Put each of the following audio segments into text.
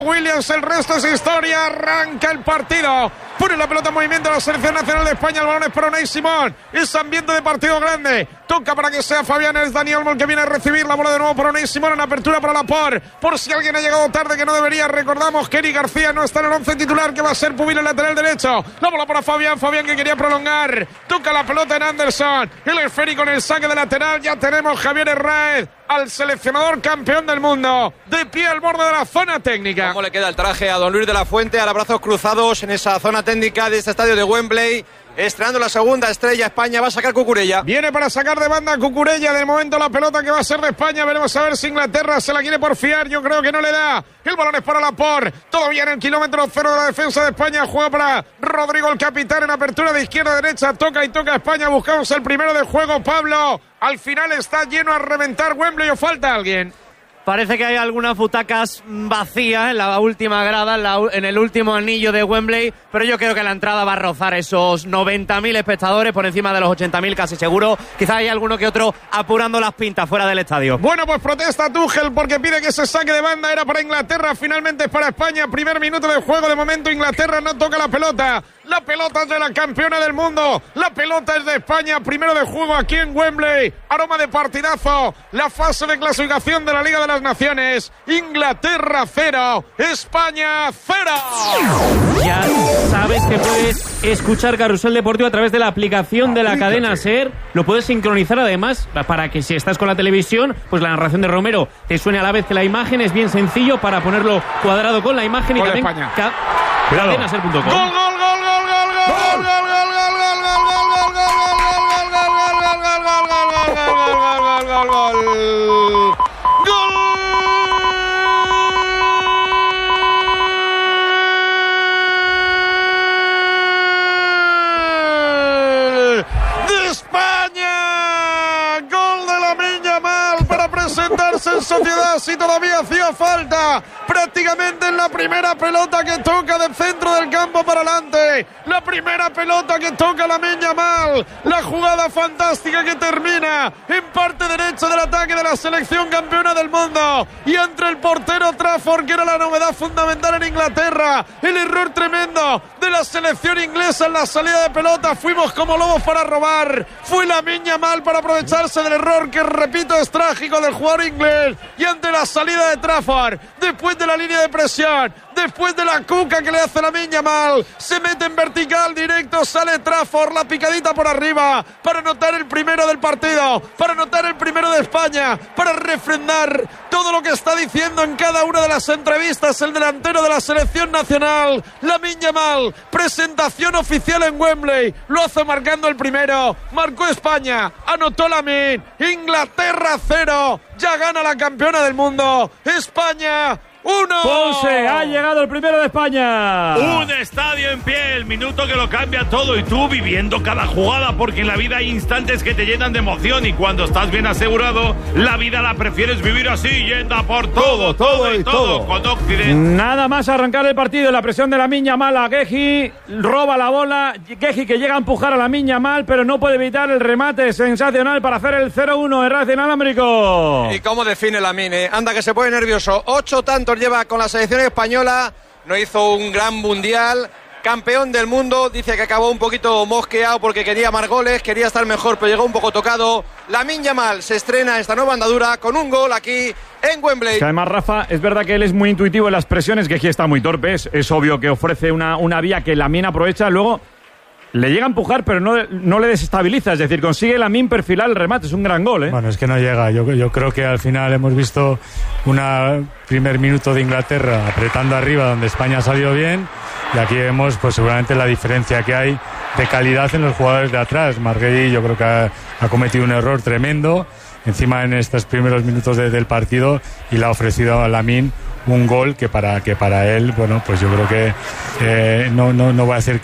Williams, el resto es historia. Arranca el partido. Pone la pelota en movimiento a la selección nacional de España. El balón es para Unai Simón. Es ambiente de partido grande. Toca para que sea Fabián. Es Dani Olmo el que viene a recibir la bola de nuevo para Unai Simón. En apertura para Laporte. Por si alguien ha llegado tarde que no debería. Recordamos que Eric García no está en el 11 titular, que va a ser Pubil el lateral derecho. La bola para Fabián. Fabián que quería prolongar. Toca la pelota en Anderson. El esférico en el saque de lateral. Ya tenemos Javier Herráez, al seleccionador campeón del mundo, de pie al borde de la zona técnica. ¿Cómo le queda el traje a don Luis de la Fuente? A los brazos cruzados en esa zona técnica de este estadio de Wembley. Estrenando la segunda estrella, España va a sacar Cucurella. Viene para sacar de banda Cucurella. De momento la pelota que va a ser de España. Veremos a ver si Inglaterra se la quiere porfiar. Yo creo que no le da. El balón es para Laporte. Todavía en el kilómetro cero de la defensa de España. Juega para Rodrigo, el capitán, en apertura de izquierda a derecha. Toca y toca España. Buscamos el primero de juego, Pablo. Al final está lleno a reventar Wembley, o falta alguien. Parece que hay algunas butacas vacías en la última grada, en el último anillo de Wembley, pero yo creo que la entrada va a rozar esos 90.000 espectadores, por encima de los 80.000 casi seguro. Quizás hay alguno que otro apurando las pintas fuera del estadio. Bueno, pues protesta Tuchel porque pide que se saque de banda. Era para Inglaterra, finalmente es para España. Primer minuto de juego, de momento Inglaterra no toca la pelota. La pelota es de la campeona del mundo. La pelota es de España. Primero de juego aquí en Wembley. Aroma de partidazo. La fase de clasificación de la Liga de las Naciones. Inglaterra 0. España 0. Ya sabes que puedes escuchar Carrusel Deportivo a través de la aplicación de la cadena SER. Lo puedes sincronizar además para que si estás con la televisión, pues la narración de Romero te suene a la vez que la imagen. Es bien sencillo para ponerlo cuadrado con la imagen. Y también cadenaser.com. En sociedad, si todavía hacía falta, prácticamente en la primera pelota que toca del centro del campo para adelante, la primera pelota que toca Lamine Yamal, la jugada fantástica que termina en parte derecha del ataque de la selección campeona del mundo, y entre el portero Trafford, que era la novedad fundamental en Inglaterra, el error tremendo de la selección inglesa en la salida de pelota. Fuimos como lobos para robar, fue Lamine Yamal para aprovecharse del error que, repito, es trágico del jugador inglés. Y ante la salida de Trafford, después de la línea de presión, después de la cuca que le hace Lamine Yamal, se mete en vertical directo, sale Trafford, la picadita por arriba, para anotar el primero del partido, para anotar el primero de España, para refrendar todo lo que está diciendo en cada una de las entrevistas el delantero de la selección nacional, Lamine Yamal. Presentación oficial en Wembley, lo hace marcando el primero, marcó España, anotó Lamine. Inglaterra 0, ya gana la campeona del mundo, España 1. Ponce, ha llegado el primero de España. Un estadio en pie, el minuto que lo cambia todo, y tú viviendo cada jugada, porque en la vida hay instantes que te llenan de emoción, y cuando estás bien asegurado, la vida la prefieres vivir así, yendo a por todo con Occident. Nada más arrancar el partido, la presión de Lamine Yamal a Guehi, roba la bola, Guehi que llega a empujar a Lamine Yamal, pero no puede evitar el remate sensacional para hacer el 0-1 en Racing Alámbrico. ¿Y cómo define Lamine? Anda que se pone nervioso. 8 tantos lleva con la selección española, no hizo un gran mundial, campeón del mundo, dice que acabó un poquito mosqueado porque quería más goles, quería estar mejor, pero llegó un poco tocado. Lamine Yamal se estrena esta nueva andadura con un gol aquí en Wembley. Que además, Rafa, es verdad que él es muy intuitivo en las presiones, que aquí está muy torpe, es obvio que ofrece una vía que Lamine aprovecha, luego le llega a empujar, pero no le desestabiliza, es decir, consigue Lamine perfilar el remate, es un gran gol, ¿eh? Bueno, es que no llega, yo creo que al final hemos visto un primer minuto de Inglaterra apretando arriba, donde España ha salido bien, y aquí vemos pues seguramente la diferencia que hay de calidad en los jugadores de atrás. Marguerite yo creo que ha cometido un error tremendo, encima en estos primeros minutos del partido, y le ha ofrecido a Lamine un gol que para él, bueno, pues yo creo que no voy a decir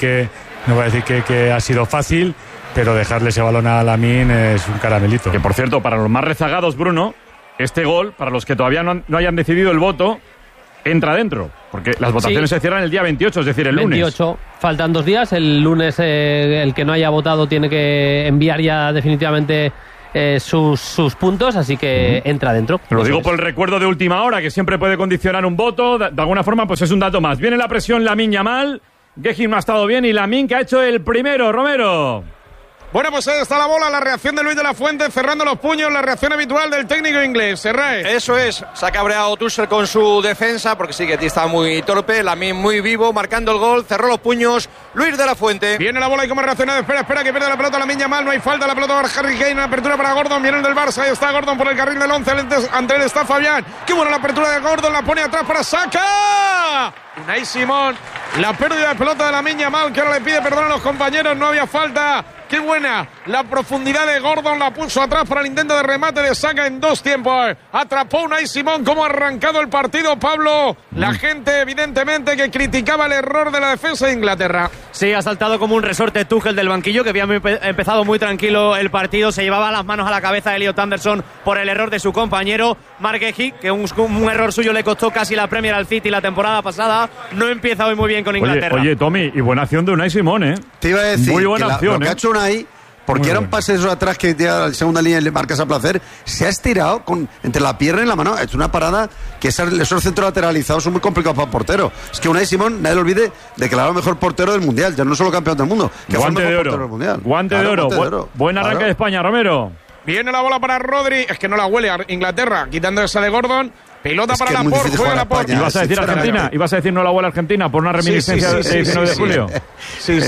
que ha sido fácil, pero dejarle ese balón a Lamine es un caramelito. Que por cierto, para los más rezagados, Bruno, este gol, para los que todavía no hayan decidido el voto, entra dentro, porque las votaciones se cierran el día 28, es decir, el lunes. 28, faltan 2 días, el lunes el que no haya votado tiene que enviar ya definitivamente sus puntos, así que entra dentro. Lo digo por el recuerdo de última hora, que siempre puede condicionar un voto. De alguna forma, pues es un dato más. Viene la presión Lamine Yamal. Guehi no ha estado bien y Lamine que ha hecho el primero. Romero. Bueno, pues ahí está la bola, la reacción de Luis de la Fuente cerrando los puños, la reacción habitual del técnico inglés. Serrae. Eso es, se ha cabreado Tuchel con su defensa porque sí que está muy torpe, Lamine muy vivo, marcando el gol, cerró los puños, Luis de la Fuente. Viene la bola y cómo reacciona, espera que pierde la pelota Lamine Yamal, no hay falta, la pelota para Harry Kane, apertura para Gordon, viene el del Barça, ahí está Gordon por el carril del 11, ante él está Fabián, qué buena la apertura de Gordon, la pone atrás para Saka. Unai Simón, la pérdida de pelota de Lamine Yamal, que ahora le pide perdón a los compañeros, no había falta. Qué buena la profundidad de Gordon, la puso atrás para el intento de remate de Saka en 2 tiempos. Atrapó Unai Simón, cómo ha arrancado el partido, Pablo. La gente, evidentemente, que criticaba el error de la defensa de Inglaterra. Sí, ha saltado como un resorte Tuchel del banquillo, que había empezado muy tranquilo el partido. Se llevaba las manos a la cabeza Elliot Anderson por el error de su compañero Marc Guehi, que un error suyo le costó casi la Premier al City la temporada pasada. No empieza hoy muy bien con Inglaterra. Oye, Tommy, y buena acción de Unai Simón, ¿eh? Te iba a decir muy buena acción, lo que ha hecho Unai, porque era un pase eso atrás que llega a la segunda línea y le marcas a placer, se ha estirado entre la pierna y la mano, ha hecho una parada que esos centros lateralizados son muy complicados para el portero. Es que Unai Simón, nadie lo olvide, declarado mejor portero del Mundial, ya no solo campeón del mundo, que guante fue el mejor de portero oro, del Mundial. Guante de oro. Buen arranque de España, Romero. Viene la bola para Rodri, es que no la huele a Inglaterra, quitando esa de Gordon. Pelota para Laporte, juega Laporte. ¿Ibas a decir Argentina? ¿Ibas a decir no la bola Argentina por una reminiscencia del 19 de julio? Sí.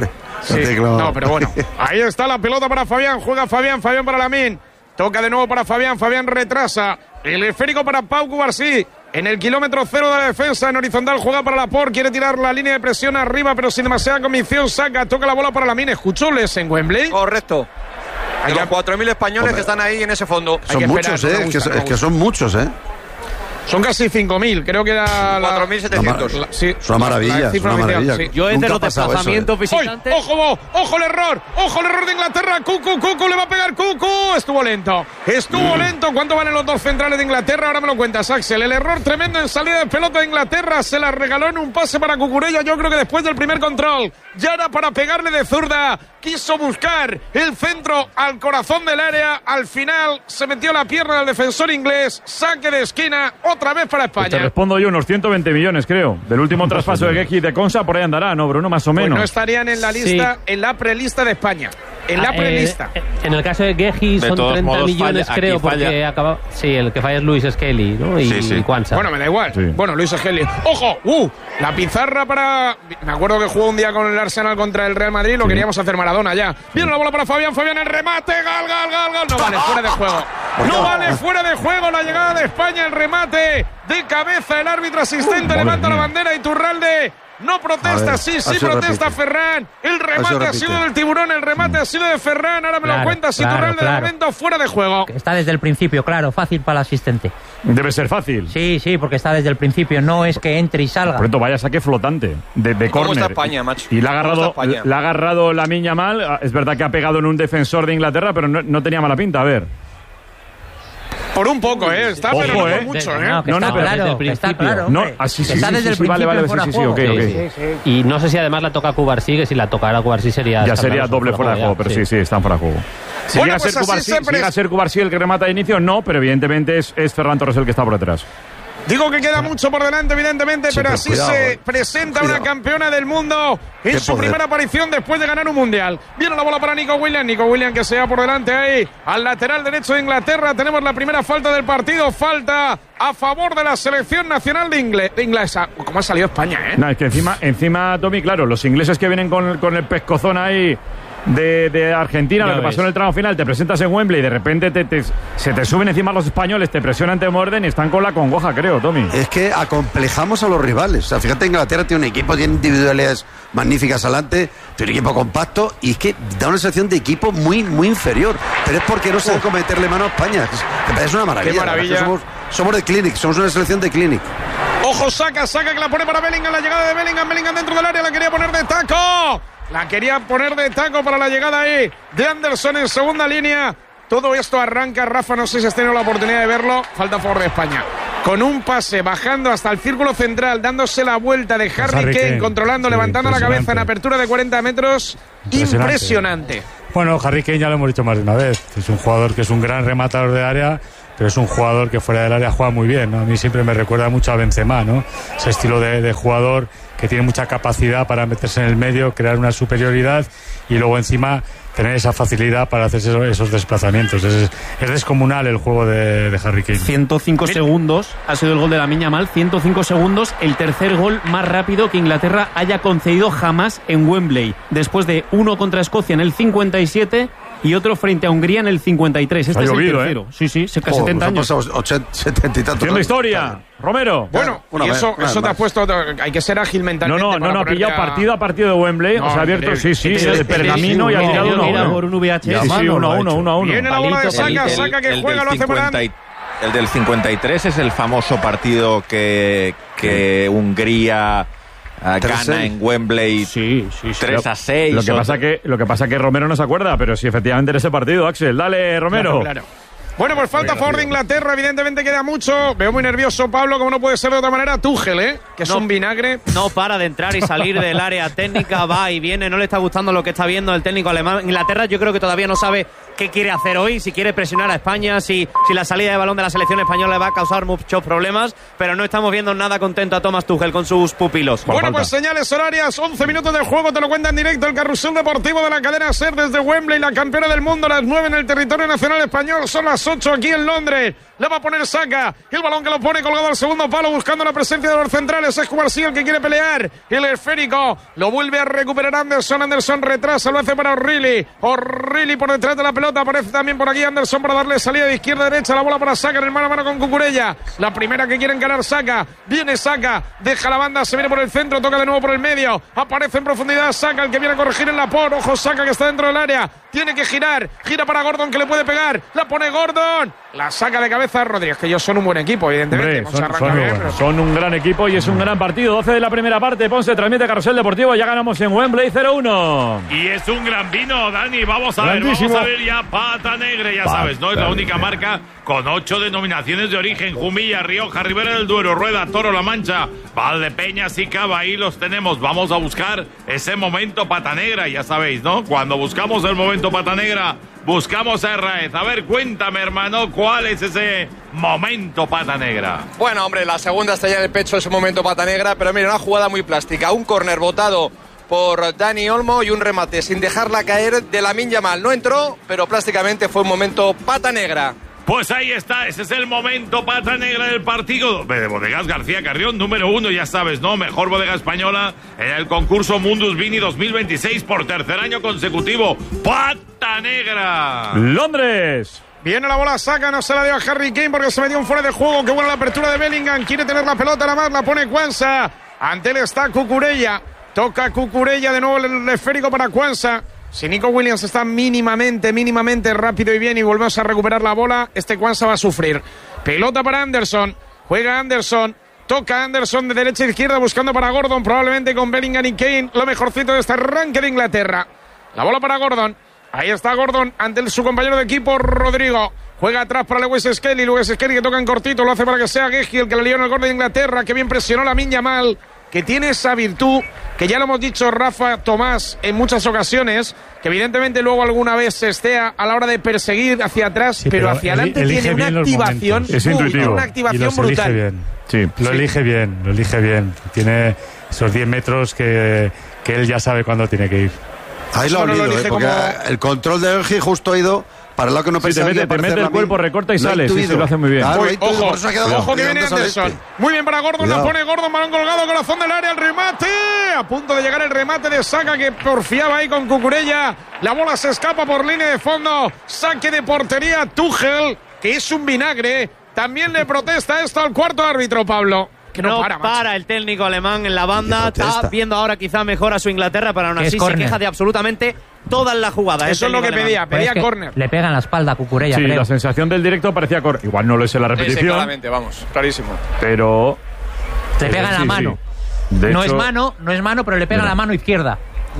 No, pero bueno. Ahí está la pelota para Fabián. Juega Fabián para Lamine. Toca de nuevo para Fabián. Fabián retrasa. El esférico para Pau Cubarsí. En el kilómetro 0 de la defensa, en horizontal, juega para Laporte. Quiere tirar la línea de presión arriba, pero sin demasiada convicción. Saca, toca la bola para Lamine. ¿Escuchó Les en Wembley? Correcto. De los 4.000 españoles que están ahí en ese fondo. Son muchos, es que son muchos, Son casi 5.000, creo que era 4.700. Sí, es una maravilla, es una maravilla. Sí. Yo entre los desplazamientos visitantes. ¡Ojo el error de Inglaterra! Cucu, le va a pegar Cucu. Estuvo lento. ¿Cuánto valen los dos centrales de Inglaterra? Ahora me lo cuentas, Axel. El error tremendo en salida de pelota de Inglaterra. Se la regaló en un pase para Cucurella. Yo creo que después del primer control ya era para pegarle de zurda. Quiso buscar el centro al corazón del área. Al final se metió la pierna del defensor inglés. Saque de esquina. Otra vez para España. Pues te respondo yo, unos 120 millones, creo. Del último traspaso de Guehi y de Consa, por ahí andará, ¿no, Bruno? Más o menos. Pues no estarían en la lista, en la prelista de España. En la prelista. En el caso de Guehi son 30 millones, creo, porque acaba. Sí, el que falla es Luis Skelly, ¿no? Y Quansah. Bueno, me da igual. Sí. Bueno, Luis Skelly. ¡Ojo! La pizarra para. Me acuerdo que jugó un día con el Arsenal contra el Real Madrid. Lo queríamos hacer Maradona ya. Viene la bola para Fabián, el remate. Gol. No vale, fuera de juego. No vale, fuera de juego la llegada de España. El remate de cabeza. El árbitro asistente levanta la bandera. Iturralde no protesta, sí protesta Ferran. El remate ha sido del Tiburón, el remate ha sido de Ferran. Ahora me lo cuentas, Iturralde de momento fuera de juego. Está desde el principio, claro, fácil para el asistente. Debe ser fácil. Sí, porque está desde el principio, no es que entre y salga. Por vaya saque flotante de ¿Cómo córner. está España, macho? Y la ha agarrado Lamine Yamal. Es verdad que ha pegado en un defensor de Inglaterra, pero no tenía mala pinta, a ver. Por un poco, está, pero no por mucho, pero desde el principio. Está desde el principio. Vale, sí. Y no sé si además la toca Cubarsí, que si la tocara Cubarsí sería... Ya sería doble fuera de juego, pero sí, están fuera de juego. Si llega a ser Cubarsí el que remata de inicio, no, pero evidentemente es Ferran Torres el que está por detrás. Digo que queda mucho por delante, evidentemente, pero así se presenta una campeona del mundo en su primera aparición después de ganar un mundial. Viene la bola para Nico Williams que se va por delante ahí al lateral derecho de Inglaterra. Tenemos la primera falta del partido, falta a favor de la selección nacional de inglesa. ¿Cómo ha salido España, No, es que encima, Tommy, claro, los ingleses que vienen con el pescozón ahí de Argentina, lo que pasó en el tramo final, te presentas en Wembley y de repente se te suben encima los españoles, te presionan, te muerden y están con la congoja, creo, Tommy. Es que acomplejamos a los rivales. O sea, fíjate, Inglaterra tiene un equipo, tiene individualidades magníficas adelante, tiene un equipo compacto y es que da una sensación de equipo muy, muy inferior. Pero es porque no sabe cómo meterle mano a España. Es una maravilla. Qué maravilla. Somos de Clinic, somos una selección de Clinic. Ojo, saca que la pone para Bellingham, la llegada de Bellingham dentro del área, la quería poner de taco. Para la llegada ahí de Anderson en segunda línea. Todo esto arranca, Rafa, no sé si has tenido la oportunidad de verlo, falta a favor de España. Con un pase, bajando hasta el círculo central, dándose la vuelta de Harry Kane, controlando, levantando la cabeza en apertura de 40 metros. Impresionante. Bueno, Harry Kane ya lo hemos dicho más de una vez. Es un jugador que es un gran rematador de área, pero es un jugador que fuera del área juega muy bien, ¿no? A mí siempre me recuerda mucho a Benzema, ¿no? Ese estilo de jugador que tiene mucha capacidad para meterse en el medio, crear una superioridad y luego encima tener esa facilidad para hacer esos desplazamientos. Es descomunal el juego de Harry Kane. 105 segundos ha sido el gol de Lamine Yamal, 105 segundos, el tercer gol más rápido que Inglaterra haya concedido jamás en Wembley, después de uno contra Escocia en el 57 y otro frente a Hungría en el 53. Este es el tercero. Sí, 70 años. 70 y tantos. Haciendo historia. Romero. Bueno, y eso te ha puesto. Hay que ser ágil mentalmente. No, ha pillado partido a partido de Wembley. O sea, ha abierto, el pergamino y ha tirado uno por un VHS. Sí, 1-1. Viene la bola de Saka que juega, lo hace para el del 53 es el famoso partido que Hungría gana en Wembley 3-6. Lo que pasa que Romero no se acuerda, pero sí, efectivamente en ese partido, Axel. Dale, Romero. Claro. Bueno, pues falta a favor de Inglaterra, evidentemente queda mucho. Veo muy nervioso Pablo, como no puede ser de otra manera. Tuchel, que es un vinagre. No para de entrar y salir del área técnica, va y viene, no le está gustando lo que está viendo el técnico alemán. Inglaterra yo creo que todavía no sabe qué quiere hacer hoy, si quiere presionar a España, si la salida de balón de la selección española le va a causar muchos problemas, pero no estamos viendo nada contento a Thomas Tuchel con sus pupilos. Bueno, pues señales horarias, 11 minutos del juego, te lo cuenta en directo el carrusel deportivo de la cadena SER desde Wembley, la campeona del mundo, las 9 en el territorio nacional español, son las 8 aquí en Londres. Le va a poner Saka, el balón que lo pone colgado al segundo palo buscando la presencia de los centrales, es Cubarsí el que quiere pelear, el esférico lo vuelve a recuperar Anderson retrasa, lo hace para O'Reilly por detrás de la pelota, aparece también por aquí Anderson para darle salida de izquierda a derecha, la bola para Saka en el mano a mano con Cucurella, la primera que quiere encarar Saka, viene Saka, deja la banda, se viene por el centro, toca de nuevo por el medio, aparece en profundidad Saka, el que viene a corregir en la ojo Saka que está dentro del área, tiene que gira para Gordon que le puede pegar, la pone Gordon, la saca de cabeza Rodríguez, que ellos son un buen equipo, evidentemente. Son un gran equipo y es un gran partido. 12 de la primera parte, Ponce transmite Carrusel Deportivo, ya ganamos en Wembley 0-1. Y es un gran vino, Dani, vamos a ver ya Pata Negra, ya sabes, ¿no? Es la única marca con 8 denominaciones de origen, Jumilla, Rioja, Ribera del Duero, Rueda, Toro, La Mancha, Valdepeñas y Cava, ahí los tenemos. Vamos a buscar ese momento Pata Negra, ya sabéis, ¿no? Cuando buscamos el momento Pata Negra, buscamos a Herráez. A ver, cuéntame, hermano, ¿cuál es ese momento Pata Negra? Bueno, hombre, la segunda estrella en el pecho es un momento Pata Negra, pero mira, una jugada muy plástica. Un córner botado por Dani Olmo y un remate sin dejarla caer de Lamine Yamal. No entró, pero plásticamente fue un momento Pata Negra. Pues ahí está, ese es el momento Pata Negra del partido de Bodegas García Carrión, número 1, ya sabes, ¿no? Mejor bodega española en el concurso Mundus Vini 2026 por tercer año consecutivo. ¡Pata Negra! ¡Londres! Viene la bola, Saka, no se la dio a Harry Kane porque se metió un fuera de juego. Qué buena la apertura de Bellingham, quiere tener la pelota, la más la pone Quansah. Ante él está Cucurella, toca Cucurella, de nuevo el esférico para Quansah. Si Nico Williams está mínimamente rápido y bien y volvemos a recuperar la bola, este Quansah va a sufrir. Pelota para Anderson, juega Anderson, toca Anderson de derecha a izquierda buscando para Gordon, probablemente con Bellingham y Kane, lo mejorcito de este arranque de Inglaterra. La bola para Gordon, ahí está Gordon ante su compañero de equipo Rodrigo. Juega atrás para Lewis Skelly que toca en cortito, lo hace para que sea Guehi el que le lió en el gol de Inglaterra, que bien presionó Lamine Yamal, que tiene esa virtud, que ya lo hemos dicho Rafa, Tomás, en muchas ocasiones, que evidentemente luego alguna vez se estea a la hora de perseguir hacia atrás, sí, pero hacia adelante tiene una activación, es intuitivo. Una activación brutal. Bien. Sí, lo elige bien. Tiene esos 10 metros que él ya sabe cuándo tiene que ir. Ahí lo olvido, porque el control de Elgi justo ha ido para lo que no pensaba. Te mete el cuerpo, recorta y sale. Sí, lo hace muy bien. Claro, ojo que viene Anderson. Muy bien para Gordon, la pone Gordon, balón colgado, corazón del área, el remate. A punto de llegar el remate de Saka que porfiaba ahí con Cucurella. La bola se escapa por línea de fondo. Saque de portería Tuchel, que es un vinagre. También le protesta esto al cuarto árbitro, Pablo. Que no para el técnico alemán en la banda. Está viendo ahora quizá mejor a su Inglaterra, pero aún así se queja de absolutamente todas las jugadas. Eso es lo que pedía córner. Le pega en la espalda a Cucurella, sí, creo. La sensación del directo parecía córner. Igual no lo es en la repetición. Sí, claramente, vamos, clarísimo. Pero le pega en la mano. No es mano, pero le pega en la mano izquierda.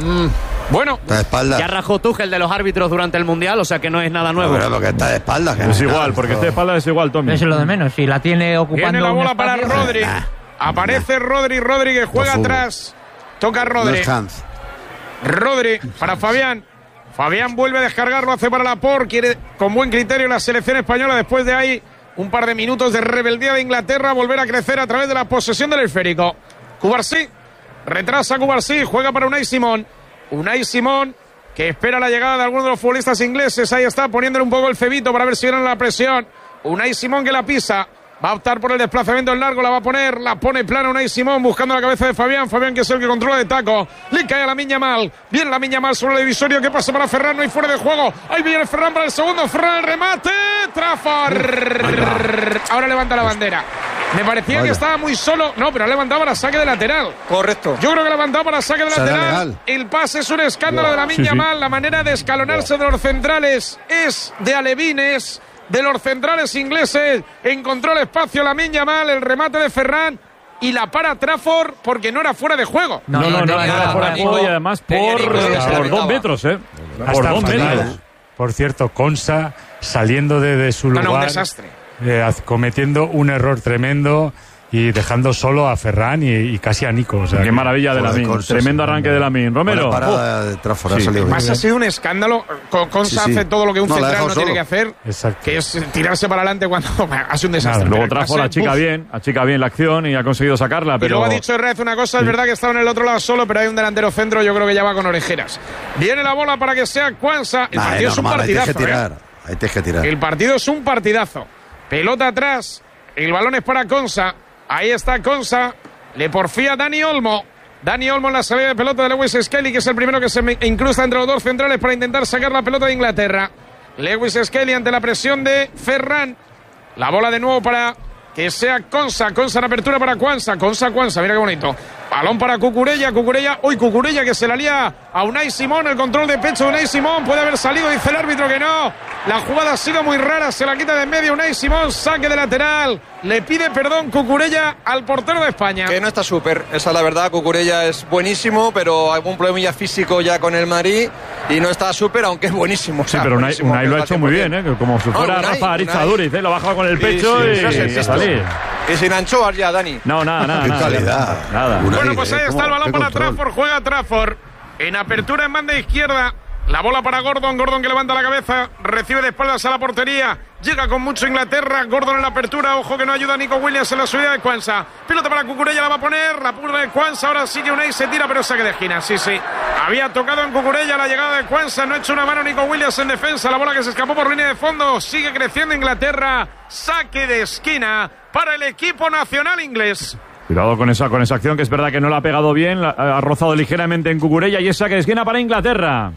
Bueno, está de espalda. Ya rajó Tuchel de los árbitros durante el Mundial, o sea que no es nada nuevo. Pero porque está de espalda. Es igual, porque está de espalda es igual, Tommy. Eso es lo de menos, si la tiene ocupando. Viene la bola para Rodri. Aparece Rodri que juega atrás. Toca Rodri. No es Hans. Rodri para Fabián. Fabián vuelve a descargarlo, hace para Laporte, quiere con buen criterio la selección española después de ahí un par de minutos de rebeldía de Inglaterra, volver a crecer a través de la posesión del esférico. Cubarsí, retrasa Cubarsí, juega para Unai Simón. Unai Simón, que espera la llegada de algunos de los futbolistas ingleses, ahí está, poniéndole un poco el cebito para ver si viene la presión. Unai Simón que la pisa. Va a optar por el desplazamiento en largo, la va a poner, la pone plana Unai Simón buscando la cabeza de Fabián. Fabián que es el que controla de taco. Le cae a Lamine Yamal. Bien Lamine Yamal sobre el divisorio. ¿Qué pasa para Ferran? No hay fuera de juego. Ahí viene Ferran para el segundo. Ferran el remate. Trafford. Ahora levanta la bandera. Me parecía que estaba muy solo. No, pero ha levantado para saque de lateral. Correcto. Yo creo que ha levantado para saque de lateral. El pase es un escándalo de Lamine Yamal. La manera de escalonarse de los centrales es de alevines. De los centrales ingleses, encontró el espacio Lamine Yamal, el remate de Ferran y la para Trafford porque no era fuera de juego. No era fuera de juego y además por 2 metros, por 2 metros. Por cierto, Konsa saliendo de su lugar, un desastre. Cometiendo un error tremendo y dejando solo a Ferran y casi a Nico. O sea, qué maravilla de Lamine. Tremendo arranque de Lamine. Romero. Parada de Trafford, ha salido bien. Ha sido un escándalo. Konsa hace todo lo que un central no tiene que hacer. Exacto. Que es tirarse para adelante cuando hace un desastre. Luego Trafford achica bien la acción y ha conseguido sacarla. Pero... Y luego ha dicho Herrera una cosa, es verdad que estaba en el otro lado solo, pero hay un delantero centro, yo creo que ya va con orejeras. Viene la bola para que sea Quansah. El partido es un partidazo. Ahí tienes que tirar. El partido es un partidazo. Pelota atrás. El balón es para Konsa. Ahí está Konsa, le porfía Dani Olmo. Dani Olmo en la salida de pelota de Lewis Skelly, que es el primero que se incrusta entre los dos centrales para intentar sacar la pelota de Inglaterra. Lewis Skelly ante la presión de Ferran. La bola de nuevo para que sea Konsa. Konsa en apertura para Quansah. Quansah, mira qué bonito. Balón para Cucurella. Cucurella que se la lía a Unai Simón. El control de pecho de Unai Simón. Puede haber salido, dice el árbitro que no. La jugada ha sido muy rara. Se la quita de en medio Unai Simón. Saque de lateral. Le pide perdón Cucurella al portero de España. Que no está súper. Esa es la verdad. Cucurella es buenísimo, pero algún problemilla físico ya con el Madrid. Y no está súper, aunque es buenísimo. Sí, pero Unai lo ha hecho muy bien, Como si fuera Rafa Arizaduriz, lo ha bajado con el pecho y a salir. Y sin anchoas ya, Dani. No, nada. Qué calidad. Nada. Bueno, pues ahí está el balón para Trafford. Juega Trafford. En apertura en banda izquierda. La bola para Gordon. Gordon que levanta la cabeza. Recibe de espaldas a la portería. Llega con mucho Inglaterra. Gordon en la apertura. Ojo que no ayuda a Nico Williams en la subida de Quansah. Pelota para Cucurella. La va a poner. La purda de Quansah. Ahora sí que Unai se tira, pero saque de esquina. Sí. Había tocado en Cucurella la llegada de Quansah. No ha hecho una mano Nico Williams en defensa. La bola que se escapó por línea de fondo. Sigue creciendo Inglaterra. Saque de esquina para el equipo nacional inglés. Cuidado con esa acción, que es verdad que no la ha pegado bien. Ha rozado ligeramente en Cucurella y es saque de esquina para Inglaterra.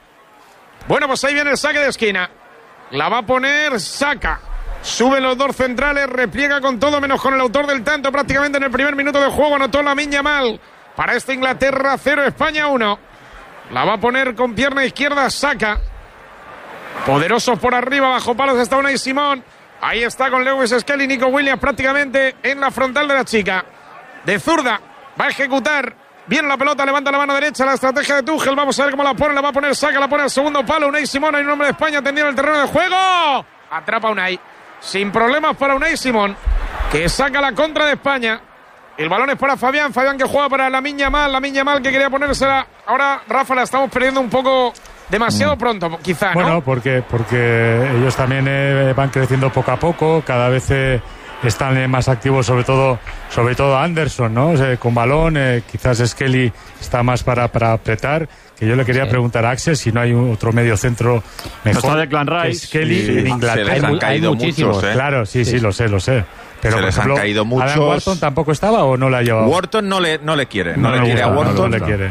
Bueno, pues ahí viene el saque de esquina. La va a poner Saka. Suben los dos centrales, repliega con todo menos con el autor del tanto prácticamente en el primer minuto de juego. Anotó Lamine Yamal. Para esta Inglaterra 0, España 1. La va a poner con pierna izquierda Saka. Poderosos por arriba, bajo palos está Unai Simón. Ahí está con Lewis Skelly, Nico Williams prácticamente en la frontal de la chica. De zurda, va a ejecutar. Bien la pelota, levanta la mano derecha, la estrategia de Tuchel. Vamos a ver cómo la pone, la va a poner Saka, la pone al segundo palo. Unai Simón, hay un hombre de España tendido en el terreno de juego. Atrapa Unai. Sin problemas para Unai Simón, que saca la contra de España. El balón es para Fabián que juega para Lamine Yamal que quería ponérsela. Ahora, Rafa, la estamos perdiendo un poco demasiado pronto, quizá, ¿no? Bueno, porque ellos también van creciendo poco a poco, cada vez están más activos, sobre todo Anderson, ¿no? O sea, con balón, quizás Skelly está más para apretar. Que yo le quería preguntar a Axel si no hay otro medio centro mejor. Está Declan Rice, Skelly en Inglaterra. Se les han caído muchos, Claro, sí, lo sé. Pero, por ejemplo, han caído muchos. ¿Adam Wharton tampoco estaba o no la ha llevado? Wharton no le quiere. No le quiere a Wharton. No le quiere.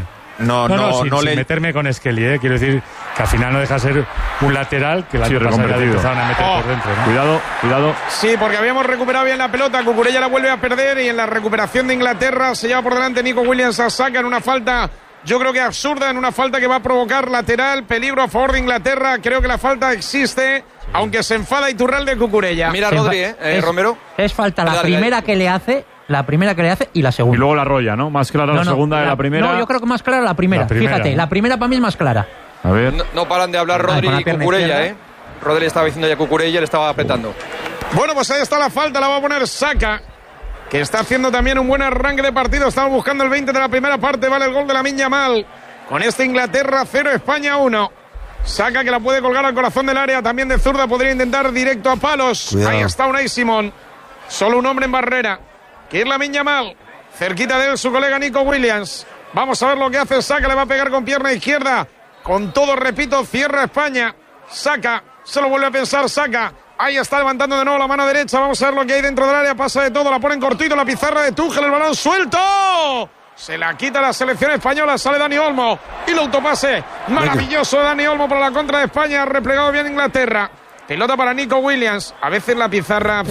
Sin meterme con Skelly, quiero decir que al final no deja ser un lateral que la empezaron a meter por dentro, ¿no? Cuidado. Sí, porque habíamos recuperado bien la pelota, Cucurella la vuelve a perder y en la recuperación de Inglaterra se lleva por delante Nico Williams a Saka en una falta, yo creo que absurda, en una falta que va a provocar lateral, peligro a favor de Inglaterra. Creo que la falta existe, aunque se enfada Iturralde Cucurella. Mira Rodri, Romero. Es falta la primera que le hace. La primera que le hace y la segunda. Y luego la arrolla, ¿no? Más clara la segunda de la primera. No, yo creo que más clara la primera. Fíjate, la primera para mí es más clara. A ver. No paran de hablar Rodri y Cucurella, Rodri estaba diciendo ya Cucurella, le estaba apretando. Bueno, pues ahí está la falta, la va a poner Saka, que está haciendo también un buen arranque de partido. Estamos buscando el 20 de la primera parte, vale el gol de Lamine Yamal. Con este Inglaterra 0, España 1. Saca que la puede colgar al corazón del área. También de zurda podría intentar directo a palos. Cuidado. Ahí está Unai Simón. Solo un hombre en barrera. Que es Lamine Yamal. Cerquita de él su colega Nico Williams. Vamos a ver lo que hace Saka. Le va a pegar con pierna izquierda. Con todo, repito, cierra España. Saka. Se lo vuelve a pensar Saka. Ahí está levantando de nuevo la mano derecha. Vamos a ver lo que hay dentro del área. Pasa de todo. La ponen cortito. La pizarra de Tuchel. El balón suelto. Se la quita la selección española. Sale Dani Olmo. Y el autopase maravilloso de Dani Olmo para la contra de España. Replegado bien Inglaterra. Pelota para Nico Williams. A veces la pizarra...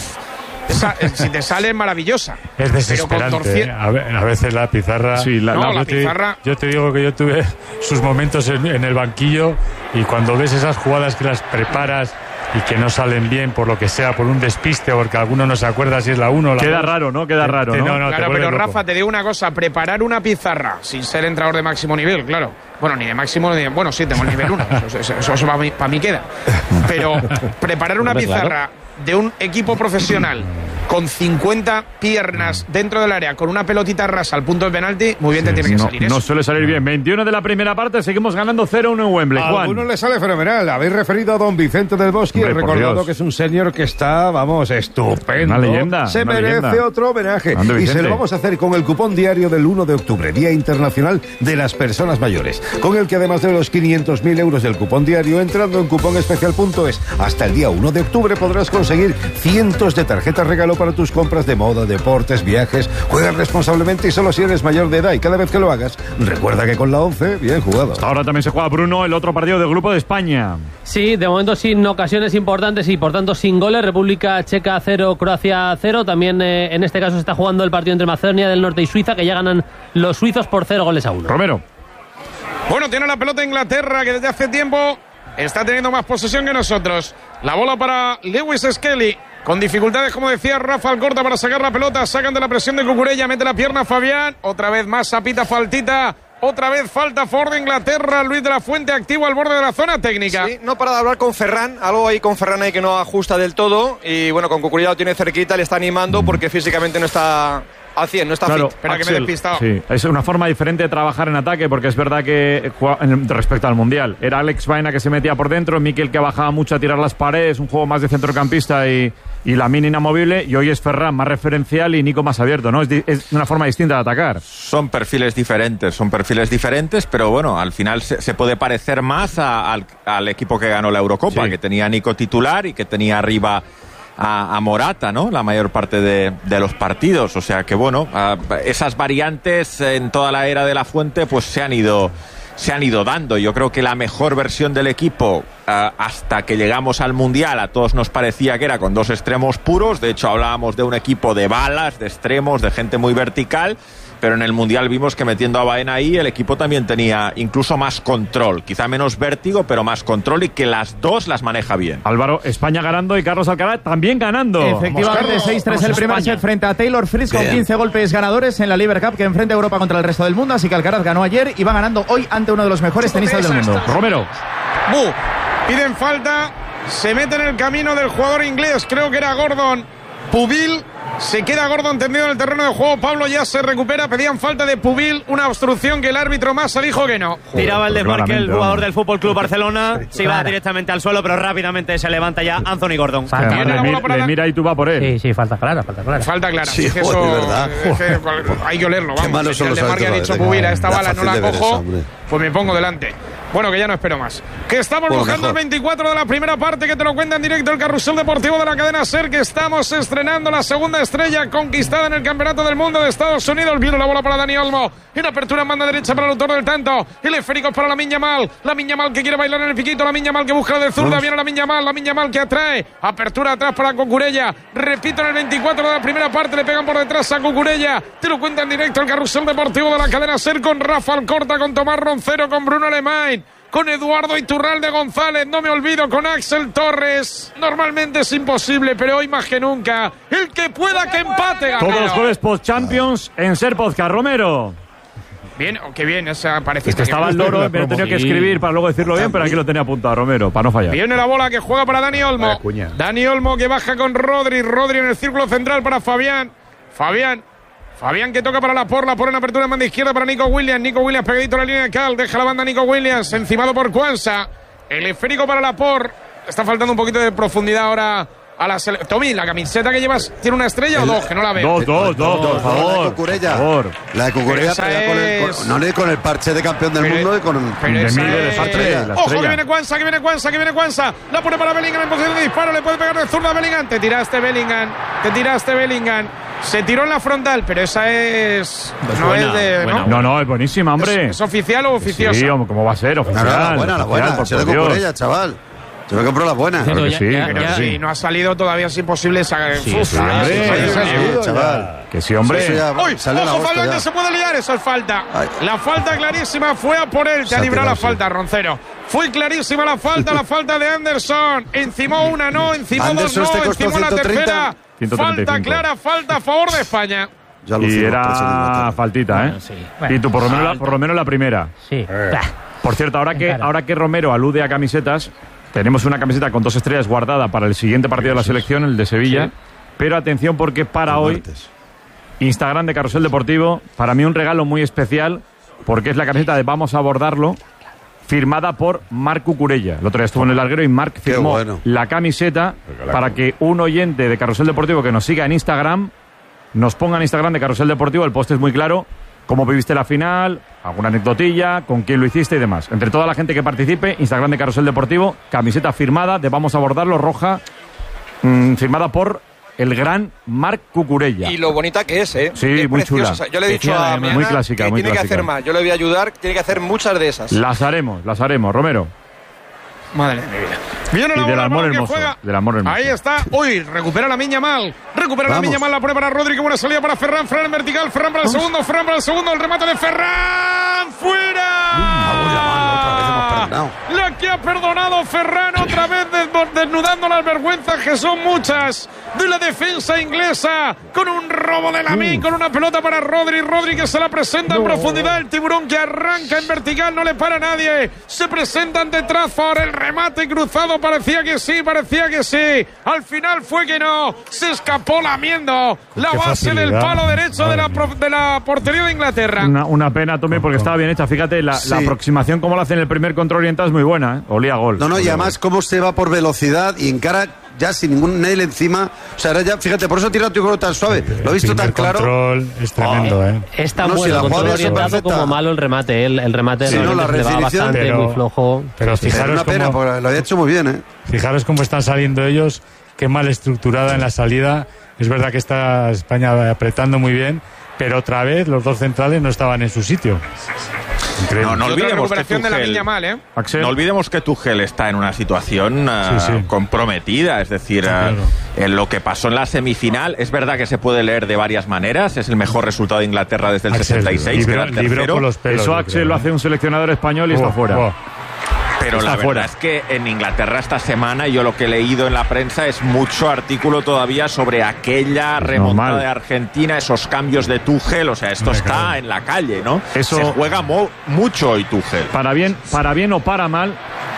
si te sale es maravillosa. Es desesperante. A veces la pizarra... Sí, la pizarra... Yo te digo que yo tuve sus momentos en el banquillo y cuando ves esas jugadas que las preparas y que no salen bien por lo que sea, por un despiste, porque alguno no se acuerda si es la 1 o la 2. Queda raro, ¿no? Queda raro, ¿no? Claro, pero Rafa, te digo una cosa. Preparar una pizarra sin ser entrenador de máximo nivel, claro. Bueno, ni de máximo, ni de... Bueno, sí, tengo el nivel 1. Eso para mí queda. Pero preparar una pizarra de un equipo profesional con 50 piernas dentro del área, con una pelotita rasa al punto de penalti, muy bien te tiene que salir eso. No suele salir bien. 21 de la primera parte, seguimos ganando 0-1 en Wembley. A algunos le sale fenomenal. Habéis referido a don Vicente del Bosque, recordado que es un señor que está, vamos, estupendo. Una leyenda. Se merece otro homenaje. Y se lo vamos a hacer con el cupón diario del 1 de octubre, Día Internacional de las Personas Mayores, con el que además de los 500.000 euros del cupón diario, entrando en cuponespecial.es, hasta el día 1 de octubre podrás conseguir cientos de tarjetas regalo para tus compras de moda, deportes, viajes. Juega responsablemente y solo si eres mayor de edad, y cada vez que lo hagas, recuerda que con la 11, bien jugado. Hasta ahora también se juega, Bruno, el otro partido del Grupo de España. Sí, de momento sin ocasiones importantes y por tanto sin goles. República Checa 0, Croacia 0. También en este caso se está jugando el partido entre Macedonia del Norte y Suiza, que ya ganan los suizos por 0-1. Romero. Bueno, tiene la pelota Inglaterra, que desde hace tiempo está teniendo más posesión que nosotros. La bola para Lewis Skelly. Con dificultades, como decía Rafa Alcorta, para sacar la pelota. Sacan de la presión de Cucurella. Mete la pierna Fabián. Otra vez más sapita, faltita. Otra vez falta Ford de Inglaterra. Luis de la Fuente activo al borde de la zona técnica. Sí, no para de hablar con Ferran. Algo ahí con Ferran ahí que no ajusta del todo. Y bueno, con Cucurella lo tiene cerquita. Le está animando porque físicamente no está al 100, no está claro, fit. Espera, que me he despistado. Sí, es una forma diferente de trabajar en ataque, porque es verdad que respecto al Mundial era Alex Baena que se metía por dentro, Mikel que bajaba mucho a tirar las paredes, un juego más de centrocampista y Lamine inamovible, y hoy es Ferran más referencial y Nico más abierto, ¿no? Es una forma distinta de atacar. Son perfiles diferentes, pero bueno, al final se puede parecer más al equipo que ganó la Eurocopa, que tenía a Nico titular y que tenía arriba a Morata, ¿no? La mayor parte de los partidos. O sea que bueno, esas variantes en toda la era de la Fuente pues se han ido dando. Yo creo que la mejor versión del equipo hasta que llegamos al Mundial a todos nos parecía que era con dos extremos puros. De hecho hablábamos de un equipo de balas, de extremos, de gente muy vertical. Pero en el Mundial vimos que metiendo a Baena ahí el equipo también tenía incluso más control, quizá menos vértigo, pero más control, y que las dos las maneja bien. Álvaro, España ganando y Carlos Alcaraz también ganando. Efectivamente, 6-3 el primer set frente a Taylor Fritz con 15 golpes ganadores en la Lever Cup que enfrenta a Europa contra el resto del mundo, así que Alcaraz ganó ayer y va ganando hoy ante uno de los mejores tenistas del mundo. Romero. Piden falta, se mete en el camino del jugador inglés, creo que era Gordon Pubil. Se queda Gordon tendido en el terreno de juego. Pablo ya se recupera. Pedían falta de Pubil, una obstrucción que el árbitro Massa dijo que no. Tiraba el desmarque el jugador del Fútbol Club Barcelona. Se iba directamente al suelo, pero rápidamente se levanta ya Anthony Gordon. Le mira y tú va por él. Sí, falta clara. Falta clara. Sí, es que joder, eso, verdad. es que hay que olerlo. Vamos, malos son el los desmarque ha dicho árbitros, Pubil, a esta bala no la cojo, pues me pongo delante. Bueno, que ya no espero más. Que estamos buscando el 24 de la primera parte, que te lo cuenta en directo el Carrusel Deportivo de la cadena SER, que estamos estrenando la segunda estrella conquistada en el Campeonato del Mundo de Estados Unidos. Viene la bola para Dani Olmo. En apertura en banda derecha para el autor del tanto. El esférico para Lamine Yamal. Lamine Yamal que quiere bailar en el piquito. Lamine Yamal que busca la de zurda. Viene Lamine Yamal que atrae. Apertura atrás para Cucurella. Repito, en el 24 de la primera parte le pegan por detrás a Cucurella. Te lo cuenta en directo el Carrusel Deportivo de la cadena SER con Rafa Alcorta, con Tomás Roncero, con Bruno Alemán, con Eduardo Iturralde González, no me olvido, con Axel Torres. Normalmente es imposible, pero hoy más que nunca, el que pueda que empate. Todos los jueves post-Champions en SER Podcast. Romero. Bien, qué bien, o sea, parece que estaba el loro, me he tenido que escribir para luego decirlo bien, pero aquí lo tenía apuntado, Romero, para no fallar. Viene la bola que juega para Dani Olmo. Dani Olmo que baja con Rodri en el círculo central para Fabián que toca para la porra en apertura en banda izquierda para Nico Williams pegadito a la línea de Cal, deja la banda Nico Williams, encimado por Kwanza. El esférico para Laporte. Está faltando un poquito de profundidad ahora a la selección. Tommy, ¿la camiseta que llevas tiene una estrella o dos? Que no la veo. Dos, por favor. La de Cucurella. La de Cucurella, no con el parche de campeón del mundo y con Ojo, que viene Cuanza, que viene Cuanza. La pone para Bellingham en posición de disparo. Le puede pegar de zurda a Bellingham. Te tiraste, Bellingham. Se tiró en la frontal, pero esa es... No es de... No, es buenísima, hombre. ¿Es oficial o oficiosa? Sí, ¿cómo va a ser? Oficial. La buena. Se de Cucurella, chaval. Yo me compró la buena. Claro que sí, pero si no ha salido todavía, es imposible sacar. Chaval. Que sí, hombre. ¡Uy! ¡Ojo, Fabián, que se puede liar! Eso es falta. La falta clarísima fue a por él. Te ha librado la falta, Roncero. Fue clarísima la falta de Anderson. Encimó una, no. Encimó dos, no. Encimó la tercera. Falta clara, falta a favor de España. Y era faltita, ¿eh? Sí. Y tú, por lo menos la primera. Sí. Por cierto, ahora que Romero alude a camisetas, tenemos una camiseta con 2 estrellas guardada para el siguiente partido de la selección, el de Sevilla. Sí. Pero atención, porque para hoy, Instagram de Carrusel Deportivo, para mí un regalo muy especial, porque es la camiseta de Vamos a abordarlo, firmada por Marc Cucurella. El otro día estuvo en el larguero y Marc firmó la camiseta para que un oyente de Carrusel Deportivo que nos siga en Instagram, nos ponga en Instagram de Carrusel Deportivo, el post es muy claro, cómo viviste la final, alguna anecdotilla, con quién lo hiciste y demás. Entre toda la gente que participe, Instagram de Carrusel Deportivo, camiseta firmada de Vamos a abordarlo, roja, firmada por el gran Marc Cucurella. Y lo bonita que es, ¿eh? Sí, muy chula. Yo le he dicho a mi muy clásica, que muy tiene clásica. que hacer más. Yo le voy a ayudar, tiene que hacer muchas de esas. Las haremos, Romero. Madre mía. Viene y del amor hermoso. Ahí está. Uy, recupera la Miña Mal. La pone para Rodri. Qué buena salida para Ferran. Ferran en vertical. Ferran para el segundo. El remate de Ferran. ¡Fuera! La que ha perdonado Ferran otra vez desnudando las vergüenzas que son muchas de la defensa inglesa. Con un robo de Lamine. Con una pelota para Rodri. Rodri que se la presenta en profundidad. El tiburón que arranca en vertical. No le para a nadie. Se presenta ante Trafford. El remate cruzado parecía que sí. Al final fue que no. Se escapó lamiendo la base del palo derecho de la portería de Inglaterra. Una pena, Tommy, porque estaba bien hecha. Fíjate, la aproximación como lo hace en el primer control orientado es muy buena, ¿eh? Olía gol. Y además cómo se va por velocidad y encara ya sin ningún nail encima. O sea, ahora ya, fíjate, por eso tira tu gol tan suave. Lo he visto tan claro. El control es tremendo, ¿eh? Es tan bueno el control orientado como malo el remate. El remate la va bastante muy flojo. Pero fijaros una pena, porque lo había hecho muy bien, ¿eh? Fijaros cómo están saliendo ellos, qué mal estructurada en la salida. Es verdad que está España apretando muy bien, pero otra vez los dos centrales no estaban en su sitio. No olvidemos que de la Miña Mal, ¿eh? No olvidemos que Tuchel está en una situación comprometida, es decir, en lo que pasó en la semifinal, es verdad que se puede leer de varias maneras, es el mejor resultado de Inglaterra desde el 66, que era el tercero. Eso Axel lo hace un seleccionador español y está fuera. Pero la verdad es que en Inglaterra esta semana yo lo que he leído en la prensa es mucho artículo todavía sobre aquella remontada de Argentina, esos cambios de Tuchel, o sea, esto está en la calle, ¿no? Eso se juega mucho hoy Tuchel. Para bien o para mal,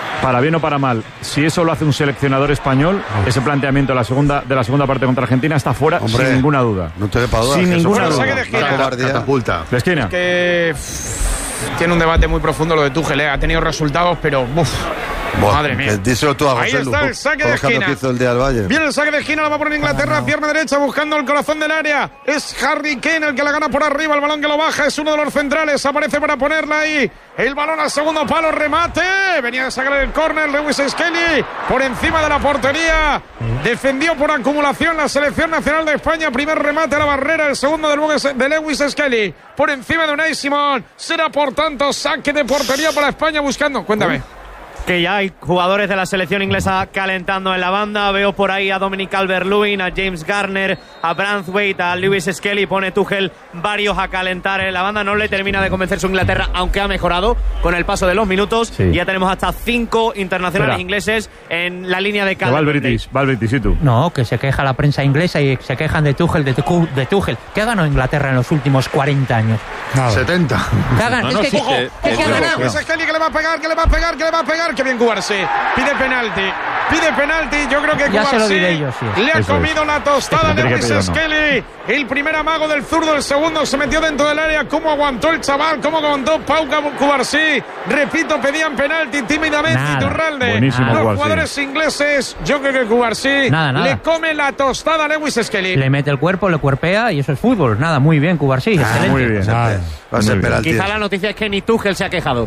si eso lo hace un seleccionador español, ese planteamiento de la segunda parte contra Argentina está fuera, sin ninguna duda. No te quepa duda. Sin ninguna duda. Catapulta. ¿De esquina? Que tiene un debate muy profundo lo de Tuchel, ha tenido resultados, pero madre mía. Díselo tú a José. Ahí está el saque de esquina. Viene el saque de esquina, la va a poner Inglaterra, pierna derecha buscando el corazón del área. Es Harry Kane el que la gana por arriba, el balón que lo baja, es uno de los centrales, aparece para ponerla ahí. El balón al segundo palo, remate. Venía a sacar el córner Lewis Skelly por encima de la portería. Defendió por acumulación la selección nacional de España. Primer remate a la barrera, el segundo de Lewis Skelly por encima de Unai Simón. Será por tanto saque de portería para España buscando. Cuéntame. Que ya hay jugadores de la selección inglesa calentando en la banda. Veo por ahí a Dominic Calvert-Lewin, a James Garner, a Branthwaite, a Lewis Skelly. Pone Tuchel varios a calentar en la banda. No le termina de convencer su Inglaterra, aunque ha mejorado con el paso de los minutos. Sí. Ya tenemos hasta 5 internacionales ingleses en la línea de Calvert. Va el British, ¿y tú? No, que se queja la prensa inglesa y se quejan de Tuchel, de Tuchel. ¿Qué ha ganado Inglaterra en los últimos 40 años? 70. ¿Qué ha ganado? ¿Qué ha ganado? Skelly que le va a pegar. Qué bien Cubarsí. Pide pide penalti. Yo creo que Ya se lo Cubarsí diré yo, sí. le ha Eso comido es. la tostada de Tendría que Lewis pedir, ¿no? Skelly. El primer amago del zurdo, el segundo se metió dentro del área. ¿Cómo aguantó el chaval? ¿Cómo aguantó Pau Cubarsí? Repito, pedían penalti tímidamente. Nada. Cuturralde. Buenísimo, Los Cubarsí. jugadores ingleses, yo creo que Cubarsí Nada. le come la tostada a Lewis Skelly. Le mete el cuerpo, le cuerpea y eso es fútbol. Nada, muy bien, Cubarsí. Excelente. Muy bien. Va a ser Muy bien. penalti. Quizá la noticia es que ni Tuchel se ha quejado.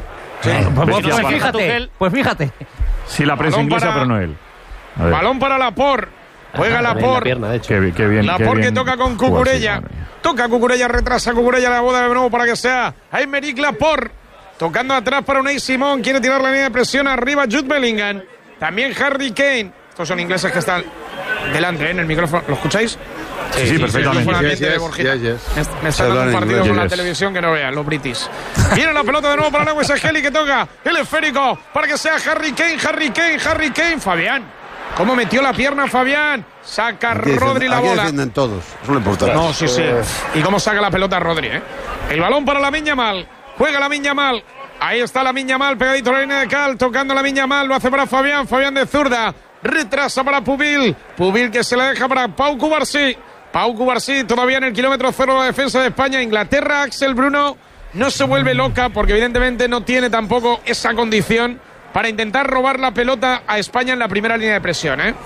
Pues fíjate. Sí, la prensa Balón inglesa, para- pero no él. A ver. Balón para Laporte. Juega La Laporte. pierna, de hecho. Qué bien, qué bien. Laporte que toca con Cucurella. Toca Cucurella, retrasa Cucurella la boda de nuevo para que sea Aymeric Laporte. Tocando atrás para Unai Simón. Quiere tirar la línea de presión arriba Jude Bellingham. También Harry Kane. Estos son ingleses que están delante, en el micrófono. ¿Lo escucháis? Sí, perfectamente. El micrófono ambiente de Yes, Borjita. yes, yes. Me Se están dando habla un en partido inglés. con la Yes. televisión que no vean, los british. Viene la pelota de nuevo para Lewis Skelly que toca el esférico para que sea Harry Kane. Fabián. ¿Cómo metió la pierna Fabián? Saca Rodri la Aquí bola. defienden todos. Eso es lo importante. No, sí. Y cómo saca la pelota Rodri, ¿eh? El balón para Lamine Yamal. Juega Lamine Yamal. Ahí está Lamine Yamal, pegadito a la línea de cal, tocando Lamine Yamal. Lo hace para Fabián. Fabián de zurda. Retrasa para Pubil. Pubil que se la deja para Pau Cubarsí. Pau Cubarsí todavía en el kilómetro cero de la defensa de España. Inglaterra, Axel Bruno no se vuelve loca porque evidentemente no tiene tampoco esa condición para intentar robar la pelota a España en la primera línea de presión, ¿eh?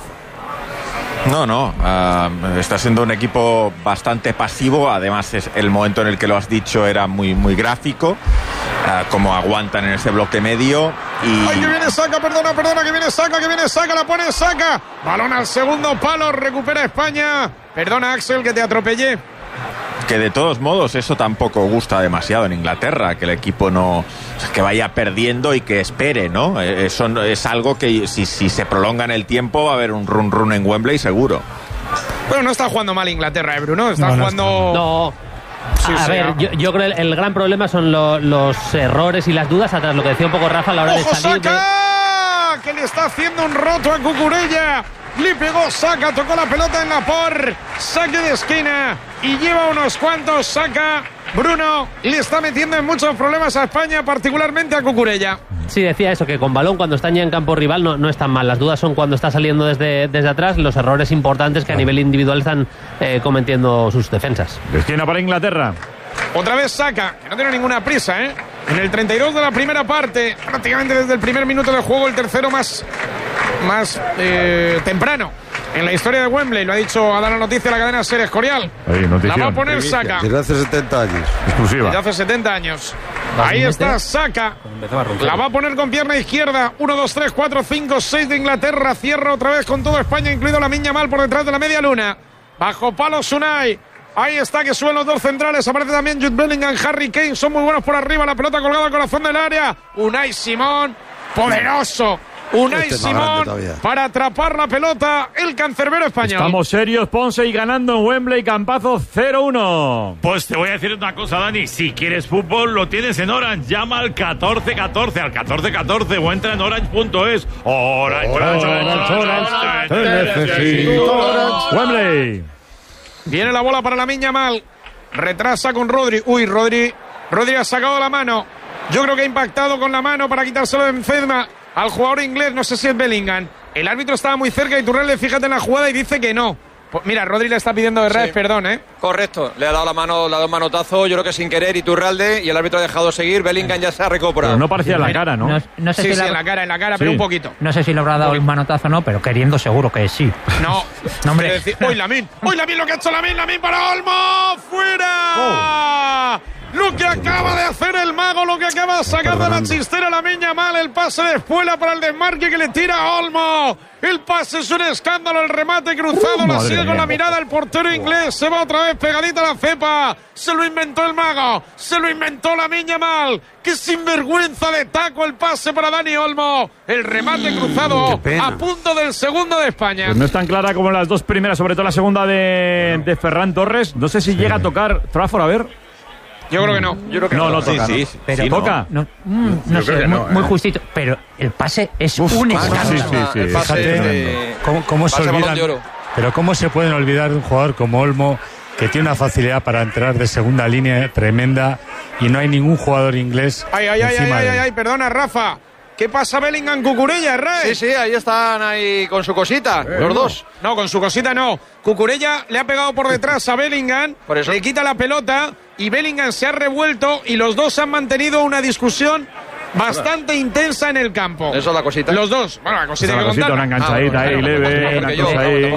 No, está siendo un equipo bastante pasivo. Además, es el momento en el que lo has dicho era muy gráfico. Como aguantan en ese bloque medio. ¡Ay, que viene Saka! Perdona, que viene Saka, la pone Saka. Balón al segundo palo, recupera España. Perdona, Axel, que te atropellé. Que de todos modos eso tampoco gusta demasiado en Inglaterra, que el equipo no que vaya perdiendo y que espere, ¿no? Eso es algo que si se prolonga en el tiempo va a haber un run en Wembley seguro. Bueno, no está jugando mal Inglaterra, Bruno. Está jugando... No. Sí, A sí, ver, yo creo que el gran problema son los errores y las dudas atrás, lo que decía un poco Rafa a la hora de ¡Ojo, salir. Saka! Que le está haciendo un roto a Cucurella. Le pegó Saka, tocó la pelota en Laporte. Saque de esquina y lleva unos cuantos. Saka, Bruno, le está metiendo en muchos problemas a España, particularmente a Cucurella. Sí, decía eso, que con balón cuando están ya en campo rival no están mal. Las dudas son cuando está saliendo desde atrás, los errores importantes que a nivel individual están cometiendo sus defensas. Esquina para Inglaterra. Otra vez Saka, que no tiene ninguna prisa, ¿eh? En el 32 de la primera parte, prácticamente desde el primer minuto del juego, el tercero más temprano en la historia de Wembley. Lo ha dicho, ha dado la noticia a la cadena Ser Escorial. Ahí, notición. La va a poner Saka. Desde hace 70 años. Exclusiva. Desde hace 70 años. Ahí está Saka. La va a poner con pierna izquierda. 1, 2, 3, 4, 5, 6 de Inglaterra. Cierra otra vez con todo España, incluido Lamine Yamal por detrás de la media luna. Bajo palos Unai. Ahí está, que suben los dos centrales. Aparece también Jude Bellingham, Harry Kane. Son muy buenos por arriba. La pelota colgada al corazón del área. Unai Simón, poderoso. Unai Este es más Simón grande todavía. para atrapar la pelota. El cancerbero español. Estamos serios, Ponce, y ganando en Wembley, campazo 0-1. Pues te voy a decir una cosa, Dani. Si quieres fútbol, lo tienes en Orange. Llama al 1414, al 1414 o entra en orange.es. Orange. Te necesito, Orange. Wembley. Viene la bola para Lamine Yamal. Retrasa con Rodri. Uy, Rodri ha sacado la mano. Yo creo que ha impactado con la mano para quitárselo de encima al jugador inglés. No sé si es Bellingham. El árbitro estaba muy cerca y Iturralde, fíjate en la jugada y dice que no. Pues mira, Rodri le está pidiendo de Reis perdón, ¿eh? Correcto, le ha dado la mano, le ha dado un manotazo, yo creo que sin querer, Iturralde, y el árbitro ha dejado seguir. Bellingham ya se ha recuperado. Pero no parecía en la cara, ¿no? No sé Sí, si sí, le en la cara, pero Sí. un poquito. no sé si le habrá dado el manotazo o no, pero queriendo seguro que sí. No, No, hombre. quiere decir, ¡Uy, Lamine! Lo que ha hecho Lamine para Olmo! ¡Fuera! Lo que acaba de hacer el mago, lo que acaba de sacar de la chistera Lamine Yamal, el pase de espuela para el desmarque que le tira a Olmo. El pase es un escándalo, el remate cruzado, la madre sigue con mía. la mirada el portero inglés, se va otra vez pegadita a la cepa. Se lo inventó el mago, se lo inventó Lamine Yamal. ¡Qué sinvergüenza de taco el pase para Dani Olmo! El remate cruzado qué pena. a punto del segundo de España. Pues no es tan clara como las dos primeras, sobre todo la segunda de Ferran Torres. No sé si llega a tocar Trafford, a ver. Yo creo que no. Yo creo que No, no Sí, toca. sí, ¿no? sí, Pero sí, ¿toca? No, no sé, muy justito. Pero el pase es un escándalo. sí. El pase Fíjate, ¿Cómo se pase balón olvidan? de oro. Pero cómo se pueden olvidar de un jugador como Olmo, que tiene una facilidad para entrar de segunda línea tremenda y no hay ningún jugador inglés Ay, encima de él. perdona, Rafa. ¿Qué pasa Bellingham, Cucurella, Ray? Sí, ahí están ahí con su cosita, los dos. No, con su cosita no. Cucurella le ha pegado por detrás a Bellingham, le quita la pelota y Bellingham se ha revuelto y los dos han mantenido una discusión bastante intensa en el campo. Eso es la cosita. Los dos. Bueno, la cosita que cosita, una enganchadita ahí, leve, una cosa ahí.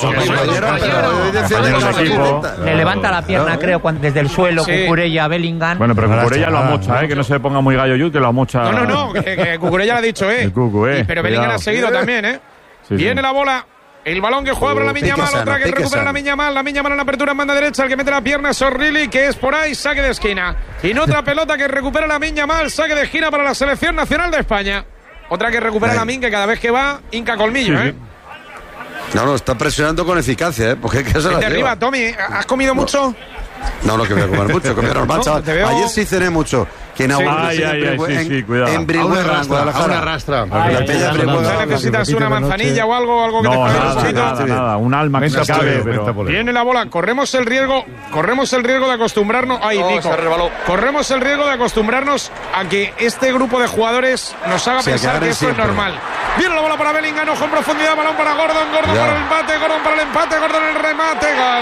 Le levanta la pierna, creo, desde el suelo, Cucurella a Bellingham. Bueno, pero Cucurella lo amocha, que no se ponga muy gallo Yul, que lo amocha. No, que Cucurella lo ha dicho, El Cucu, pero Bellingham ha seguido también, Viene la bola. El balón que juega para la Yamal, otra que recupera la Yamal en la apertura en banda derecha, el que mete la pierna es Orrili, que es por ahí, saque de esquina. Y en otra pelota que recupera la Yamal, saque de esquina para la selección nacional de España. Otra que recupera la que cada vez que va, hinca colmillo, No, está presionando con eficacia, porque ¿qué se la arriba, Tommy, ¿has comido mucho? No, que voy a comer mucho, comí normal, chaval. Ayer sí cené mucho. Que en cuidado. En Brihuega, en Guadalajara. Una rastra. ¿Necesitas una manzanilla o algo que te pase? Nada, un alma que se cabe. Viene la bola, corremos el riesgo de acostumbrarnos. Ay, Nico. Corremos el riesgo de acostumbrarnos a que este grupo de jugadores nos haga pensar que esto es normal. Viene la bola para Bellingham, ojo en profundidad, balón para Gordon para el empate, Gordon para el empate, Gordon el remate,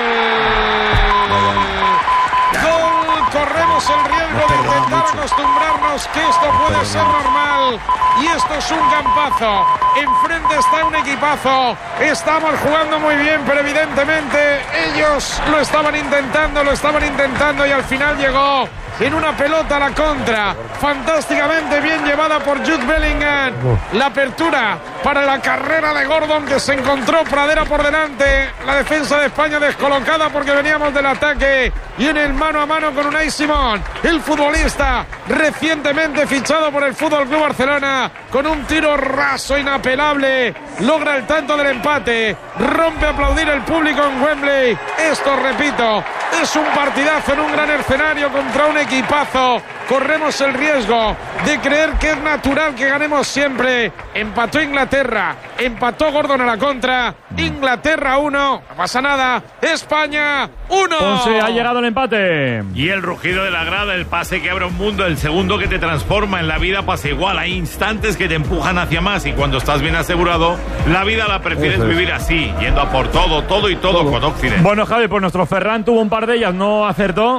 gol. Corremos el riesgo de intentar acostumbrarnos que esto puede ser normal. Y esto es un campazo. Enfrente está un equipazo. Estamos jugando muy bien, pero evidentemente ellos lo estaban intentando y al final llegó en una pelota a la contra. Fantásticamente bien llevada por Jude Bellingham. La apertura para la carrera de Gordon, que se encontró pradera por delante. La defensa de España descolocada porque veníamos del ataque. Y en el mano a mano con Unai Simón, el futbolista recientemente fichado por el Fútbol Club Barcelona, con un tiro raso inapelable, logra el tanto del empate. Rompe a aplaudir el público en Wembley. Esto, repito, es un partidazo en un gran escenario contra un equipazo. Corremos el riesgo de creer que es natural que ganemos siempre. Empató Inglaterra, empató Gordon a la contra. Inglaterra 1, no pasa nada. España 1. Ponce, ha llegado el empate. Y el rugido de la grada, el pase que abre un mundo, el segundo que te transforma. En la vida pasa igual, hay instantes que te empujan hacia más y cuando estás bien asegurado, la vida la prefieres vivir así, yendo a por todo con Occidente. Bueno, Javi, pues nuestro Ferran tuvo un par de ellas, no acertó.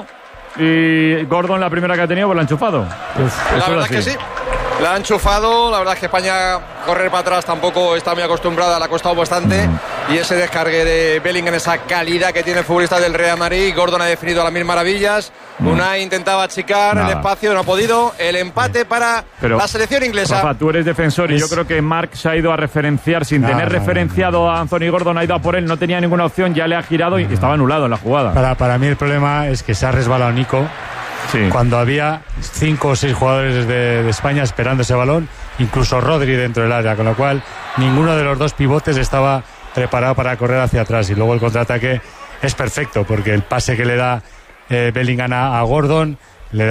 Y Gordon, la primera que ha tenido, pues la ha enchufado. La verdad es que sí. La ha enchufado, la verdad es que España correr para atrás tampoco está muy acostumbrada, le ha costado bastante. Y ese descargue de Bellingham, esa calidad que tiene el futbolista del Real Madrid, Gordon ha definido a las mil maravillas. Unai intentaba achicar el espacio, no ha podido. El empate para la selección inglesa. Rafa, tú eres defensor y yo creo que Marc se ha ido a referenciar sin tener referenciado a Anthony Gordon, ha ido a por él, no tenía ninguna opción, ya le ha girado y estaba anulado en la jugada. Para mí el problema es que se ha resbalado Nico. Cuando había 5 o 6 jugadores de España esperando ese balón, incluso Rodri dentro del área, con lo cual ninguno de los dos pivotes estaba preparado para correr hacia atrás y luego el contraataque es perfecto porque el pase que le da Bellingham a Gordon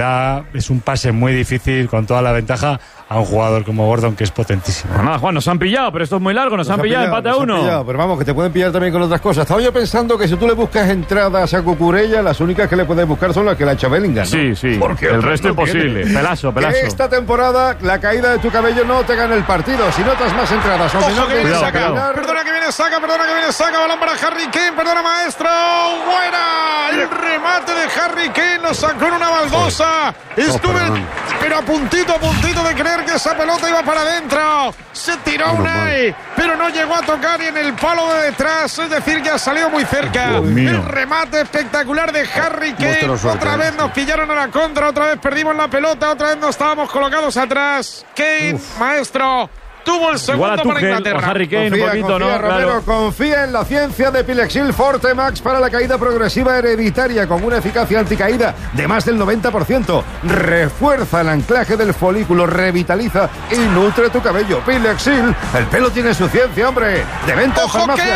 es un pase muy difícil con toda la ventaja a un jugador como Gordon que es potentísimo. Pues nada, Juan, nos han pillado, pero esto es muy largo, nos han pillado, empate a 1. Pero vamos, que te pueden pillar también con otras cosas. Estaba yo pensando que si tú le buscas entradas a Cucurella, las únicas que le puedes buscar son las que le ha hecho Bellingham, ¿no? Sí, porque el resto imposible. Pelazo. Que esta temporada la caída de tu cabello no te gana el partido. Si notas más entradas o menor que saca. Perdona que viene saca, balón para Harry Kane, perdona maestro, buena. El remate de Harry Kane lo sacó en una baldosa. Estuve pero a puntito de creer que esa pelota iba para adentro. Se tiró Unai, pero no llegó a tocar y en el palo de detrás, es decir, que ha salido muy cerca. El remate espectacular de Harry Kane. Otra vez nos pillaron a la contra, otra vez perdimos la pelota, otra vez no estábamos colocados atrás. Kane, maestro, tuvo el segundo para Inglaterra. Harry Kane, Romero, confía en la ciencia de Pilexil Forte Max para la caída progresiva hereditaria con una eficacia anticaída de más del 90%. Refuerza el anclaje del folículo, revitaliza y nutre tu cabello. Pilexil, el pelo tiene su ciencia, hombre. De venta en farmacias.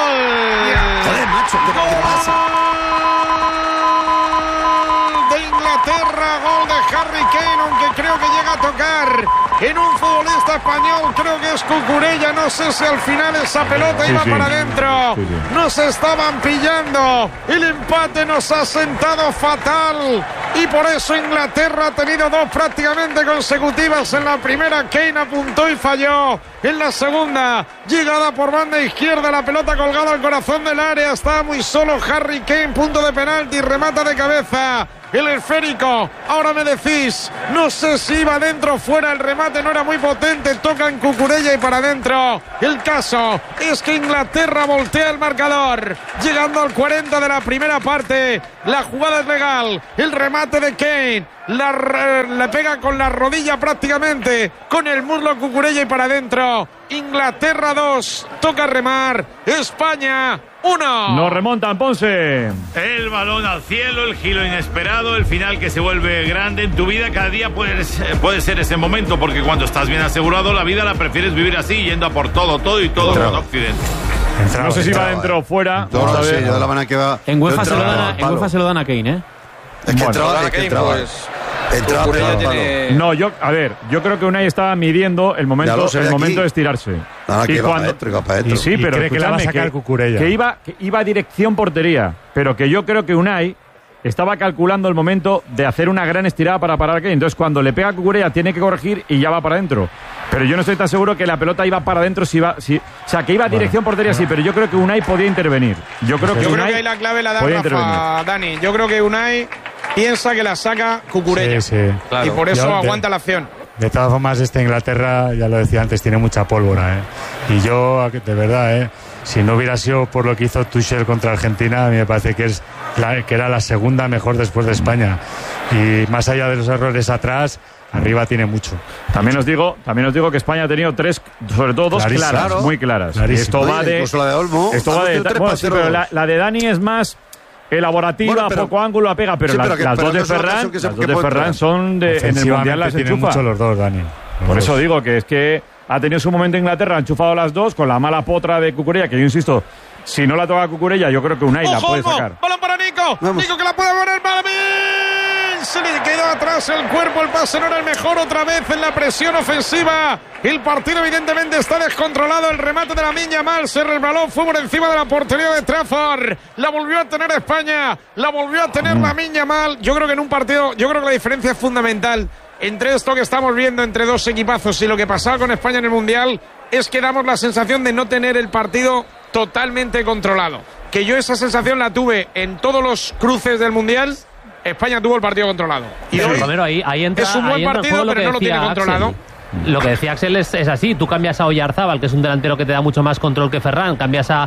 Joder, macho, ¿qué pasa? De Inglaterra, gol de Harry Kane, aunque creo que llega a tocar en un futbolista español, creo que es Cucurella, no sé si al final esa pelota iba para adentro. Nos estaban pillando, el empate nos ha sentado fatal y por eso Inglaterra ha tenido 2 prácticamente consecutivas. En la primera Kane apuntó y falló, en la segunda llegada por banda izquierda, la pelota colgada al corazón del área, estaba muy solo Harry Kane, punto de penalti, remata de cabeza el esférico. Ahora me decís, no sé si iba dentro o fuera, el remate no era muy potente, toca en Cucurella y para adentro. El caso es que Inglaterra voltea el marcador, llegando al 40 de la primera parte. La jugada es legal, el remate de Kane, le pega con la rodilla prácticamente, con el muslo Cucurella y para adentro. Inglaterra 2, toca remar, España 1. Nos remontan, Ponce. El balón al cielo, el giro inesperado, el final que se vuelve grande en tu vida. Cada día puede ser ese momento, porque cuando estás bien asegurado, la vida la prefieres vivir así, yendo a por todo con Occidente. No sé si va dentro o fuera. Sí, yo de la manera que va. En UEFA se lo dan a Kane, ¿eh? Es que entraba. No, yo creo que Unai estaba midiendo el momento de estirarse. Que iba para adentro. Sí, pero cree que la va a sacar Cucurella. Que iba a dirección portería, pero que yo creo que Unai estaba calculando el momento de hacer una gran estirada para parar a Kane. Entonces, cuando le pega a Cucurella, tiene que corregir y ya va para adentro. Pero yo no estoy tan seguro que la pelota iba para adentro. Que iba a dirección portería, sí, pero yo creo que Unai podía intervenir. Yo creo que ahí la clave la da Rafa, Dani. Yo creo que Unai piensa que la saca Cucurella. Sí, claro. Y por eso aguanta la acción. De todas formas, Inglaterra, ya lo decía antes, tiene mucha pólvora, ¿eh? Y yo, de verdad, si no hubiera sido por lo que hizo Tuchel contra Argentina, a mí me parece que era la segunda mejor después de España. Y más allá de los errores atrás, arriba tiene mucho. También os digo que España ha tenido 3, sobre todo 2 claras, muy claras. Esto va de Olmo. Pero la de Dani es más elaborativa, poco ángulo, la pega, pero las dos de Ferran son en el Mundial las enchufa. Mucho los dos, Dani. Por eso digo que es que ha tenido su momento Inglaterra, ha enchufado las dos con la mala potra de Cucurella, que yo insisto, si no la toca Cucurella, yo creo que Unai la puede sacar. Balón para Nico. Nico que la puede poner para mí. Se le quedó atrás el cuerpo, el pase no era el mejor, otra vez en la presión ofensiva. El partido evidentemente está descontrolado, el remate de Lamine Yamal se resbaló, fue por encima de la portería de Trafford. La volvió a tener España, la volvió a tener Lamine Yamal. Yo creo que en un partido, que la diferencia es fundamental entre esto que estamos viendo entre dos equipazos y lo que pasaba con España en el Mundial, es que damos la sensación de no tener el partido totalmente controlado. Que yo esa sensación la tuve en todos los cruces del Mundial. España tuvo el partido controlado. Y hoy Romero, ahí entra, es un buen partido, pero no lo tiene controlado. Axel. Lo que decía Axel es así. Tú cambias a Oyarzábal, que es un delantero que te da mucho más control que Ferran. Cambias a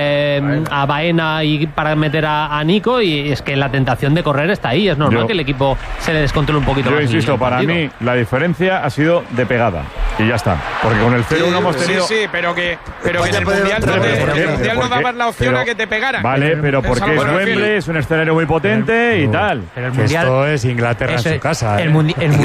Baena y para meter a Nico, y es que la tentación de correr está ahí. Es normal que el equipo se le descontrole un poquito más. Yo insisto, para mí la diferencia ha sido de pegada. Y ya está. Porque con el 0-1 hemos tenido... Sí, pero que en el Mundial no dabas la opción a que te pegaran. Vale, pero porque es Wembley, es un escenario muy potente y tal. Pero el Mundial, esto es Inglaterra en su casa. El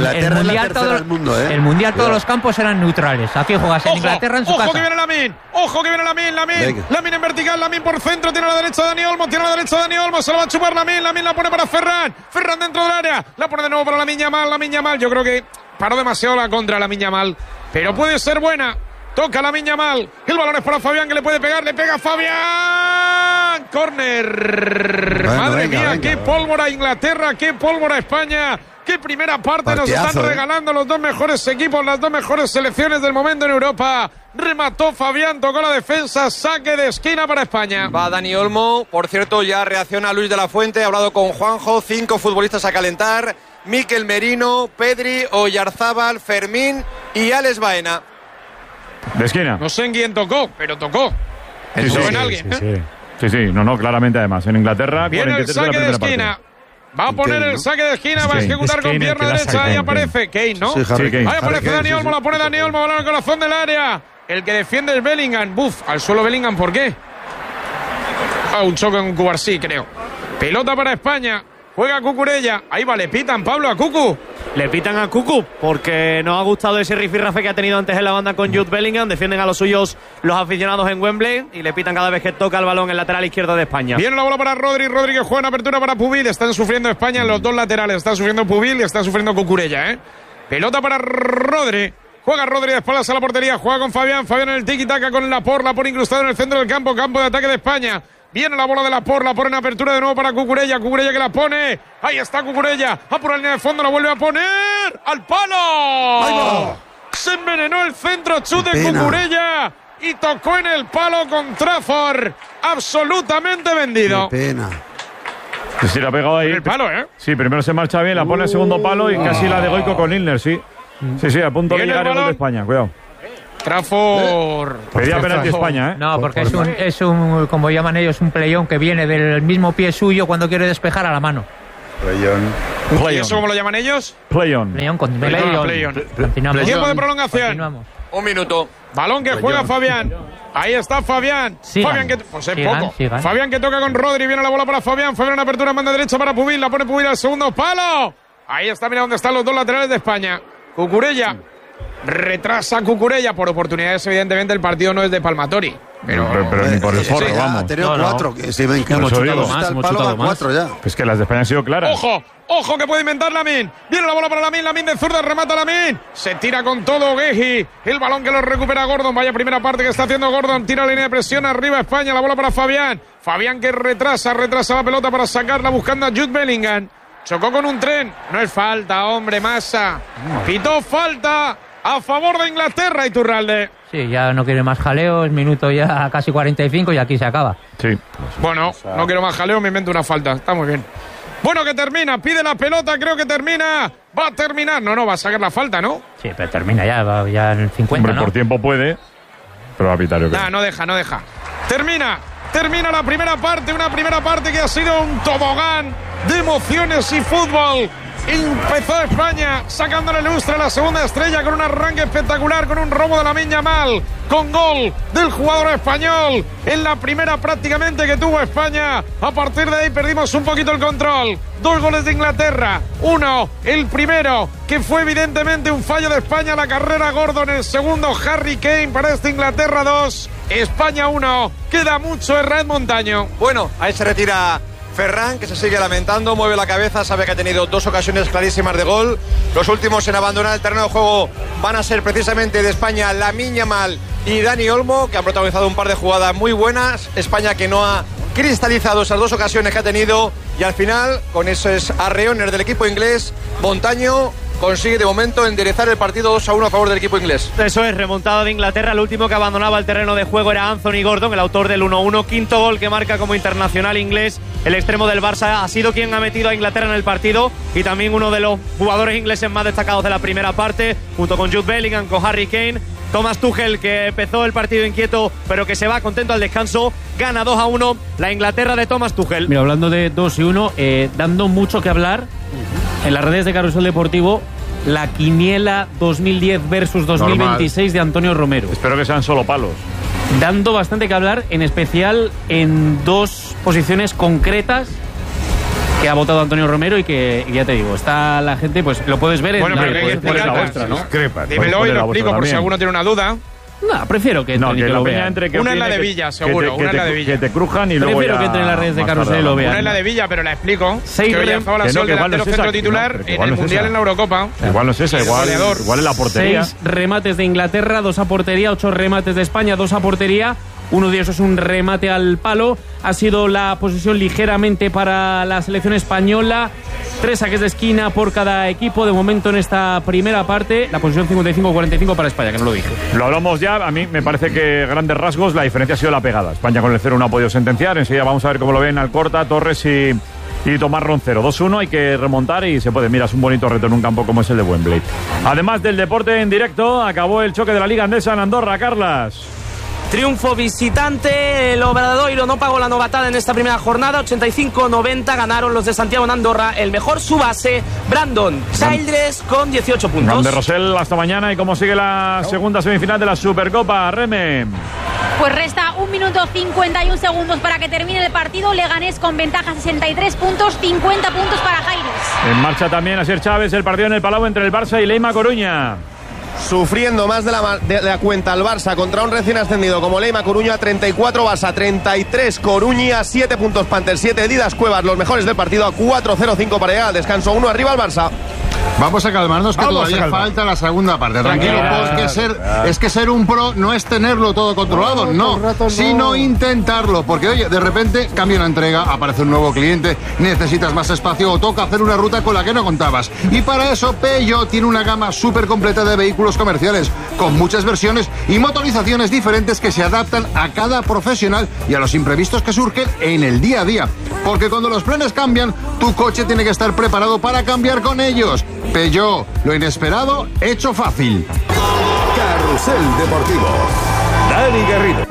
Mundial todos los campos eran neutrales. Aquí juegas en Inglaterra en su casa. Ojo que viene Lamine. Lamine en vertical, Lamine por centro, tiene a la derecha Dani Olmo, se lo va a chupar Lamine la pone para Ferran dentro del área, la pone de nuevo para Lamine Yamal. Yo creo que paró demasiado la contra Lamine Yamal, pero puede ser buena. Toca Lamine Yamal, el balón es para Fabián, que le puede pegar, le pega Fabián. Córner. Madre mía, qué pólvora Inglaterra, qué pólvora España. Qué primera parte nos están regalando los dos mejores equipos, las dos mejores selecciones del momento en Europa. Remató Fabián, tocó la defensa, saque de esquina para España. Va Dani Olmo, por cierto, ya reacciona Luis de la Fuente, ha hablado con Juanjo, 5 futbolistas a calentar: Mikel Merino, Pedri, Oyarzábal, Fermín y Alex Baena. De esquina. No sé en quién tocó, pero tocó. Sí, en alguien. Sí, no, claramente además. En Inglaterra, viene el saque de esquina. Parte. Va a poner el saque de esquina, va a ejecutar con pierna derecha. Ahí aparece Kane, ¿no? Kane. Ahí aparece Dani Olmo, la pone Dani Olmo, balón al corazón del área. El que defiende es Bellingham. Al suelo Bellingham, ¿por qué? Un choque con Cubarsí, creo. Pelota para España. Juega Cucurella. Ahí va, le pitan, Pablo, a Cucu. Le pitan a Cucu porque no ha gustado ese rifirrafe que ha tenido antes en la banda con Jude Bellingham. Defienden a los suyos los aficionados en Wembley y le pitan cada vez que toca el balón en lateral izquierdo de España. Viene la bola para Rodri que juega en apertura para Pubil. Están sufriendo España en los dos laterales. Está sufriendo Pubil y está sufriendo Cucurella, Pelota para Rodri. Juega Rodri de espaldas a la portería. Juega con Fabián en el tiki-taka con la por incrustado en el centro del campo de ataque de España. Viene la bola de la Porla, pone en apertura de nuevo para Cucurella. Cucurella que la pone. Ahí está Cucurella. A por la línea de fondo, la vuelve a poner. ¡Al palo! Se envenenó el centro, chute de Cucurella. Y tocó en el palo con Trafford. Absolutamente vendido. Qué pena. Sí, la ha pegado ahí. El palo, ¿eh? Sí, primero se marcha bien, la pone el segundo palo y casi la de Goico con Lindner, sí. Sí, a punto de llegar el gol de España, cuidado. Trafford. Pedía penalti España, ¿eh? No, porque es un, como llaman ellos, un playón que viene del mismo pie suyo cuando quiere despejar a la mano. ¿Y eso cómo lo llaman ellos? Playón. Playón. Continuamos. Tiempo de prolongación. Continuamos. Un minuto. Balón que juega Fabián. Ahí está Fabián. Fabián que pues es poco. Fabián que toca con Rodri. Viene la bola para Fabián. Fabián en apertura, manda derecha para Pubil. La pone Pubil al segundo palo. Ahí está, mira dónde están los dos laterales de España. Cucurella. Retrasa Cucurella por oportunidades, evidentemente el partido no es de Palmatori. Pero ni por el forro, vamos. Ha tenido 4, que si ven que hemos chutado palo más. 4 ya. Es que las de España han sido claras. Ojo que puede inventar Lamine. Viene la bola para Lamine de zurda, remata Lamine. Se tira con todo Guehi. El balón que lo recupera Gordon. Vaya primera parte que está haciendo Gordon. Tira la línea de presión arriba España. La bola para Fabián. Fabián que retrasa la pelota para sacarla buscando a Jude Bellingham. Chocó con un tren. No es falta, hombre, Massa. Pitó falta a favor de Inglaterra, Iturralde. Sí, ya no quiere más jaleo, es minuto ya casi 45 y aquí se acaba. Sí. Bueno, no quiero más jaleo, me invento una falta. Está muy bien. Bueno, que termina, pide la pelota, creo que termina. Va a terminar. No, va a sacar la falta, ¿no? Sí, pero termina ya en el 50, hombre, ¿no? por tiempo puede, pero va a pitar. No deja. Termina la primera parte, una primera parte que ha sido un tobogán de emociones y fútbol. Empezó España sacándole lustre a la segunda estrella con un arranque espectacular, con un robo de Lamine Yamal, con gol del jugador español en la primera prácticamente que tuvo España. A partir de ahí perdimos un poquito el control. 2 goles de Inglaterra, 1, el primero que fue evidentemente un fallo de España, la carrera Gordon, el segundo Harry Kane para esta Inglaterra 2, España 1, queda mucho Herrera Montaño. Bueno, ahí se retira Ferran, que se sigue lamentando, mueve la cabeza, sabe que ha tenido 2 ocasiones clarísimas de gol. Los últimos en abandonar el terreno de juego van a ser precisamente de España Lamine Yamal y Dani Olmo, que han protagonizado un par de jugadas muy buenas. España que no ha cristalizado esas 2 ocasiones que ha tenido, y al final, con esos arreones del equipo inglés, Montaño consigue de momento enderezar el partido 2-1 a favor del equipo inglés. Eso es, remontada de Inglaterra. El último que abandonaba el terreno de juego era Anthony Gordon, el autor del 1-1. Quinto gol que marca como internacional inglés. El extremo del Barça ha sido quien ha metido a Inglaterra en el partido y también uno de los jugadores ingleses más destacados de la primera parte, junto con Jude Bellingham, con Harry Kane. Thomas Tuchel, que empezó el partido inquieto, pero que se va contento al descanso, gana 2-1 la Inglaterra de Thomas Tuchel. Mira, hablando de 2-1, dando mucho que hablar en las redes de Carrusel Deportivo, la quiniela 2010 versus 2026 normal de Antonio Romero. Espero que sean solo palos. Dando bastante que hablar, en especial en 2 posiciones concretas que ha votado Antonio Romero y que ya te digo, está la gente, pues lo puedes ver en la vuestra, ¿no? Dímelo y lo explico por si alguno tiene una duda. No, prefiero que entre, que la lo peña vean. entre que una es la de Villa, seguro. Una es la de Villa. Que te crujan y luego prefiero que entren en las redes de Carrusel y lo vean. Una es la de Villa, pero la explico. Que Oyarzabal ha sido el delantero centro titular en el Mundial en la Eurocopa. Igual no es esa, igual es la portería. 6 remates de Inglaterra, 2 a portería, 8 remates de España, 2 a portería. Uno de ellos es un remate al palo. Ha sido la posesión ligeramente para la selección española. 3 saques de esquina por cada equipo. De momento en esta primera parte, la posición 55-45 para España, que no lo dije. Lo hablamos ya. A mí me parece que grandes rasgos la diferencia ha sido la pegada. España con el 0 no ha podido sentenciar. Enseguida vamos a ver cómo lo ven Alcorta, Torres y Tomás Roncero. 2-1, hay que remontar y se puede. Mira, es un bonito reto en un campo como es el de Wembley. Además del deporte en directo, acabó el choque de la Liga Andesa en Andorra, Carlas. Triunfo visitante, el Obradoiro no pagó la novatada en esta primera jornada, 85-90 ganaron los de Santiago en Andorra, el mejor su base, Brandon Childress con 18 puntos. Grande Rosell, hasta mañana. ¿Y cómo sigue la segunda semifinal de la Supercopa, Reme? Pues resta 1 minuto 51 segundos para que termine el partido. Leganés con ventaja 63 puntos, 50 puntos para Jaires. En marcha también Asier Chávez, el partido en el Palau entre el Barça y Leima Coruña. Sufriendo más de la cuenta el Barça contra un recién ascendido como Leima Coruña. 34 Barça, 33 Coruña, 7 puntos Panthers, 7 Didas Cuevas, los mejores del partido a 4-0-5 para llegar al descanso. 1 arriba al Barça. Vamos a calmarnos, que todavía falta la segunda parte. Tranquilo, porque es que ser un pro no es tenerlo todo controlado, no, sino intentarlo. Porque, oye, de repente cambia una entrega, aparece un nuevo cliente, necesitas más espacio o toca hacer una ruta con la que no contabas. Y para eso, Peugeot tiene una gama súper completa de vehículos comerciales, con muchas versiones y motorizaciones diferentes que se adaptan a cada profesional y a los imprevistos que surgen en el día a día. Porque cuando los planes cambian, tu coche tiene que estar preparado para cambiar con ellos. Peugeot, lo inesperado, hecho fácil. Carrusel Deportivo. Dani Garrido.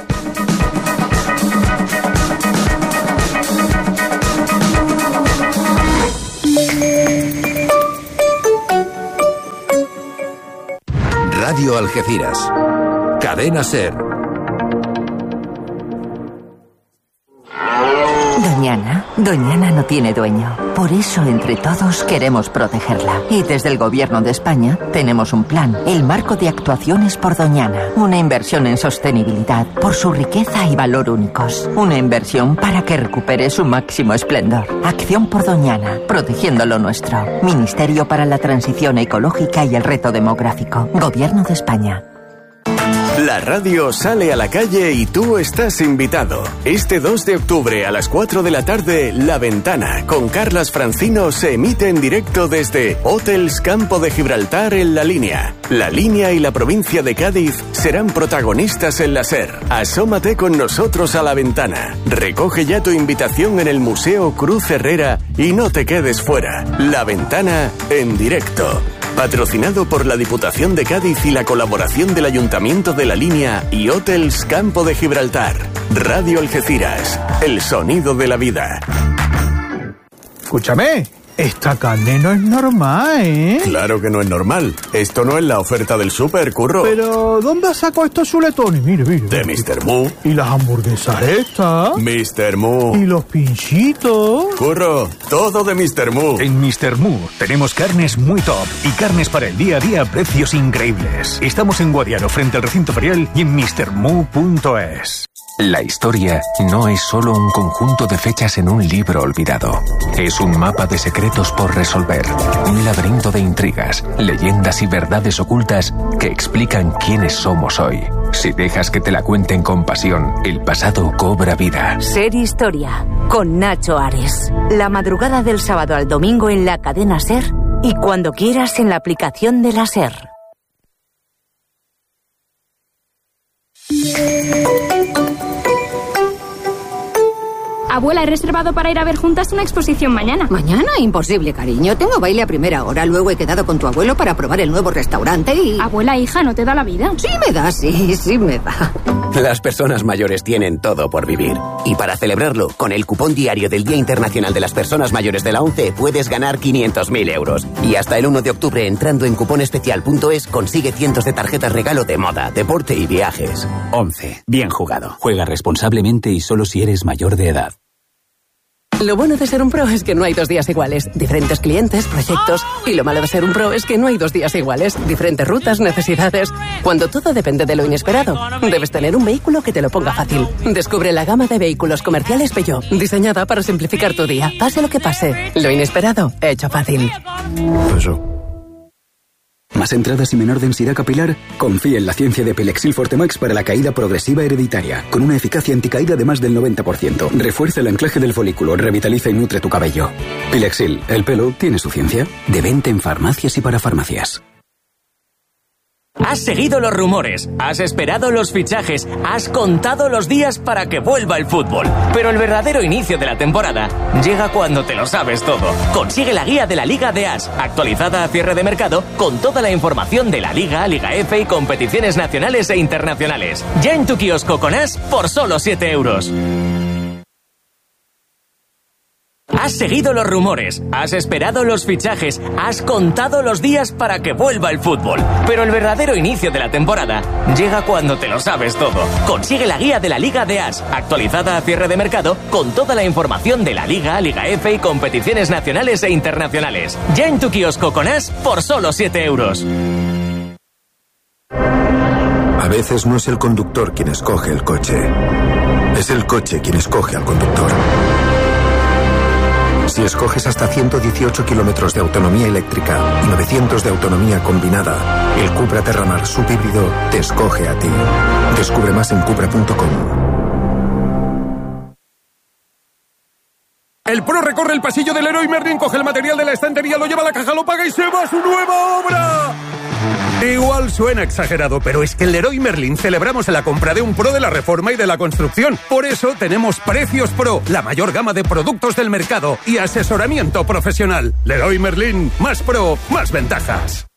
Radio Algeciras. Cadena SER. Doñana no tiene dueño. Por eso, entre todos, queremos protegerla. Y desde el Gobierno de España tenemos un plan, el Marco de Actuaciones por Doñana. Una inversión en sostenibilidad, por su riqueza y valor únicos. Una inversión para que recupere su máximo esplendor. Acción por Doñana, protegiendo lo nuestro. Ministerio para la Transición Ecológica y el Reto Demográfico. Gobierno de España. La radio sale a la calle y tú estás invitado. Este 2 de octubre a las 4 de la tarde, La Ventana, con Carlas Francino, se emite en directo desde Hotels Campo de Gibraltar en La Línea. La Línea y la provincia de Cádiz serán protagonistas en la SER. Asómate con nosotros a La Ventana. Recoge ya tu invitación en el Museo Cruz Herrera y no te quedes fuera. La Ventana en directo. Patrocinado por la Diputación de Cádiz y la colaboración del Ayuntamiento de La Línea y Hotels Campo de Gibraltar. Radio Algeciras, el sonido de la vida. Escúchame, esta carne no es normal, ¿eh? Claro que no es normal. Esto no es la oferta del súper, Curro. Pero, ¿dónde sacó estos chuletones? Mire. De Mr. Moo. ¿Y las hamburguesas estas? Mr. Moo. ¿Y los pinchitos? Curro, todo de Mr. Moo. En Mr. Moo tenemos carnes muy top y carnes para el día a día a precios increíbles. Estamos en Guadiaro, frente al recinto ferial, y en mrmoo.es. La historia no es solo un conjunto de fechas en un libro olvidado. Es un mapa de secretos por resolver, un laberinto de intrigas, leyendas y verdades ocultas que explican quiénes somos hoy. Si dejas que te la cuenten con pasión, el pasado cobra vida. SER Historia, con Nacho Ares. La madrugada del sábado al domingo en la cadena SER y cuando quieras en la aplicación de la SER. Abuela, he reservado para ir a ver juntas una exposición mañana. ¿Mañana? Imposible, cariño. Tengo baile a primera hora. Luego he quedado con tu abuelo para probar el nuevo restaurante y... Abuela, hija, ¿no te da la vida? Sí me da, sí me da. Las personas mayores tienen todo por vivir. Y para celebrarlo, con el cupón diario del Día Internacional de las Personas Mayores de la ONCE, puedes ganar 500.000 euros. Y hasta el 1 de octubre, entrando en cuponespecial.es, consigue cientos de tarjetas regalo de moda, deporte y viajes. ONCE. Bien jugado. Juega responsablemente y solo si eres mayor de edad. Lo bueno de ser un pro es que no hay 2 días iguales. Diferentes clientes, proyectos. Y lo malo de ser un pro es que no hay 2 días iguales. Diferentes rutas, necesidades. Cuando todo depende de lo inesperado, debes tener un vehículo que te lo ponga fácil. Descubre la gama de vehículos comerciales Peugeot, diseñada para simplificar tu día. Pase lo que pase. Lo inesperado, hecho fácil. ¿Más entradas y menor densidad capilar? Confía en la ciencia de Pilexil Fortemax para la caída progresiva hereditaria, con una eficacia anticaída de más del 90%. Refuerza el anclaje del folículo, revitaliza y nutre tu cabello. Pilexil, el pelo tiene su ciencia. De venta en farmacias y para farmacias. Has seguido los rumores, has esperado los fichajes, has contado los días para que vuelva el fútbol. Pero el verdadero inicio de la temporada llega cuando te lo sabes todo. Consigue la guía de la Liga de As, actualizada a cierre de mercado, con toda la información de la Liga, Liga F y competiciones nacionales e internacionales. Ya en tu kiosco con As por solo 7 euros. Has seguido los rumores, has esperado los fichajes, has contado los días para que vuelva el fútbol. Pero el verdadero inicio de la temporada llega cuando te lo sabes todo. Consigue la guía de la Liga de As, actualizada a cierre de mercado, con toda la información de la Liga, Liga F y competiciones nacionales e internacionales. Ya en tu kiosco con As por solo 7 euros. A veces no es el conductor quien escoge el coche, es el coche quien escoge al conductor. Si escoges hasta 118 kilómetros de autonomía eléctrica y 900 de autonomía combinada, el Cupra Terramar subhíbrido te escoge a ti. Descubre más en cupra.com. El Pro recorre el pasillo del Leroy Merlin, coge el material de la estantería, lo lleva a la caja, lo paga y se va a su nueva obra. Igual suena exagerado, pero es que en Leroy Merlin celebramos la compra de un Pro de la reforma y de la construcción. Por eso tenemos Precios Pro, la mayor gama de productos del mercado y asesoramiento profesional. Leroy Merlin, más Pro, más ventajas.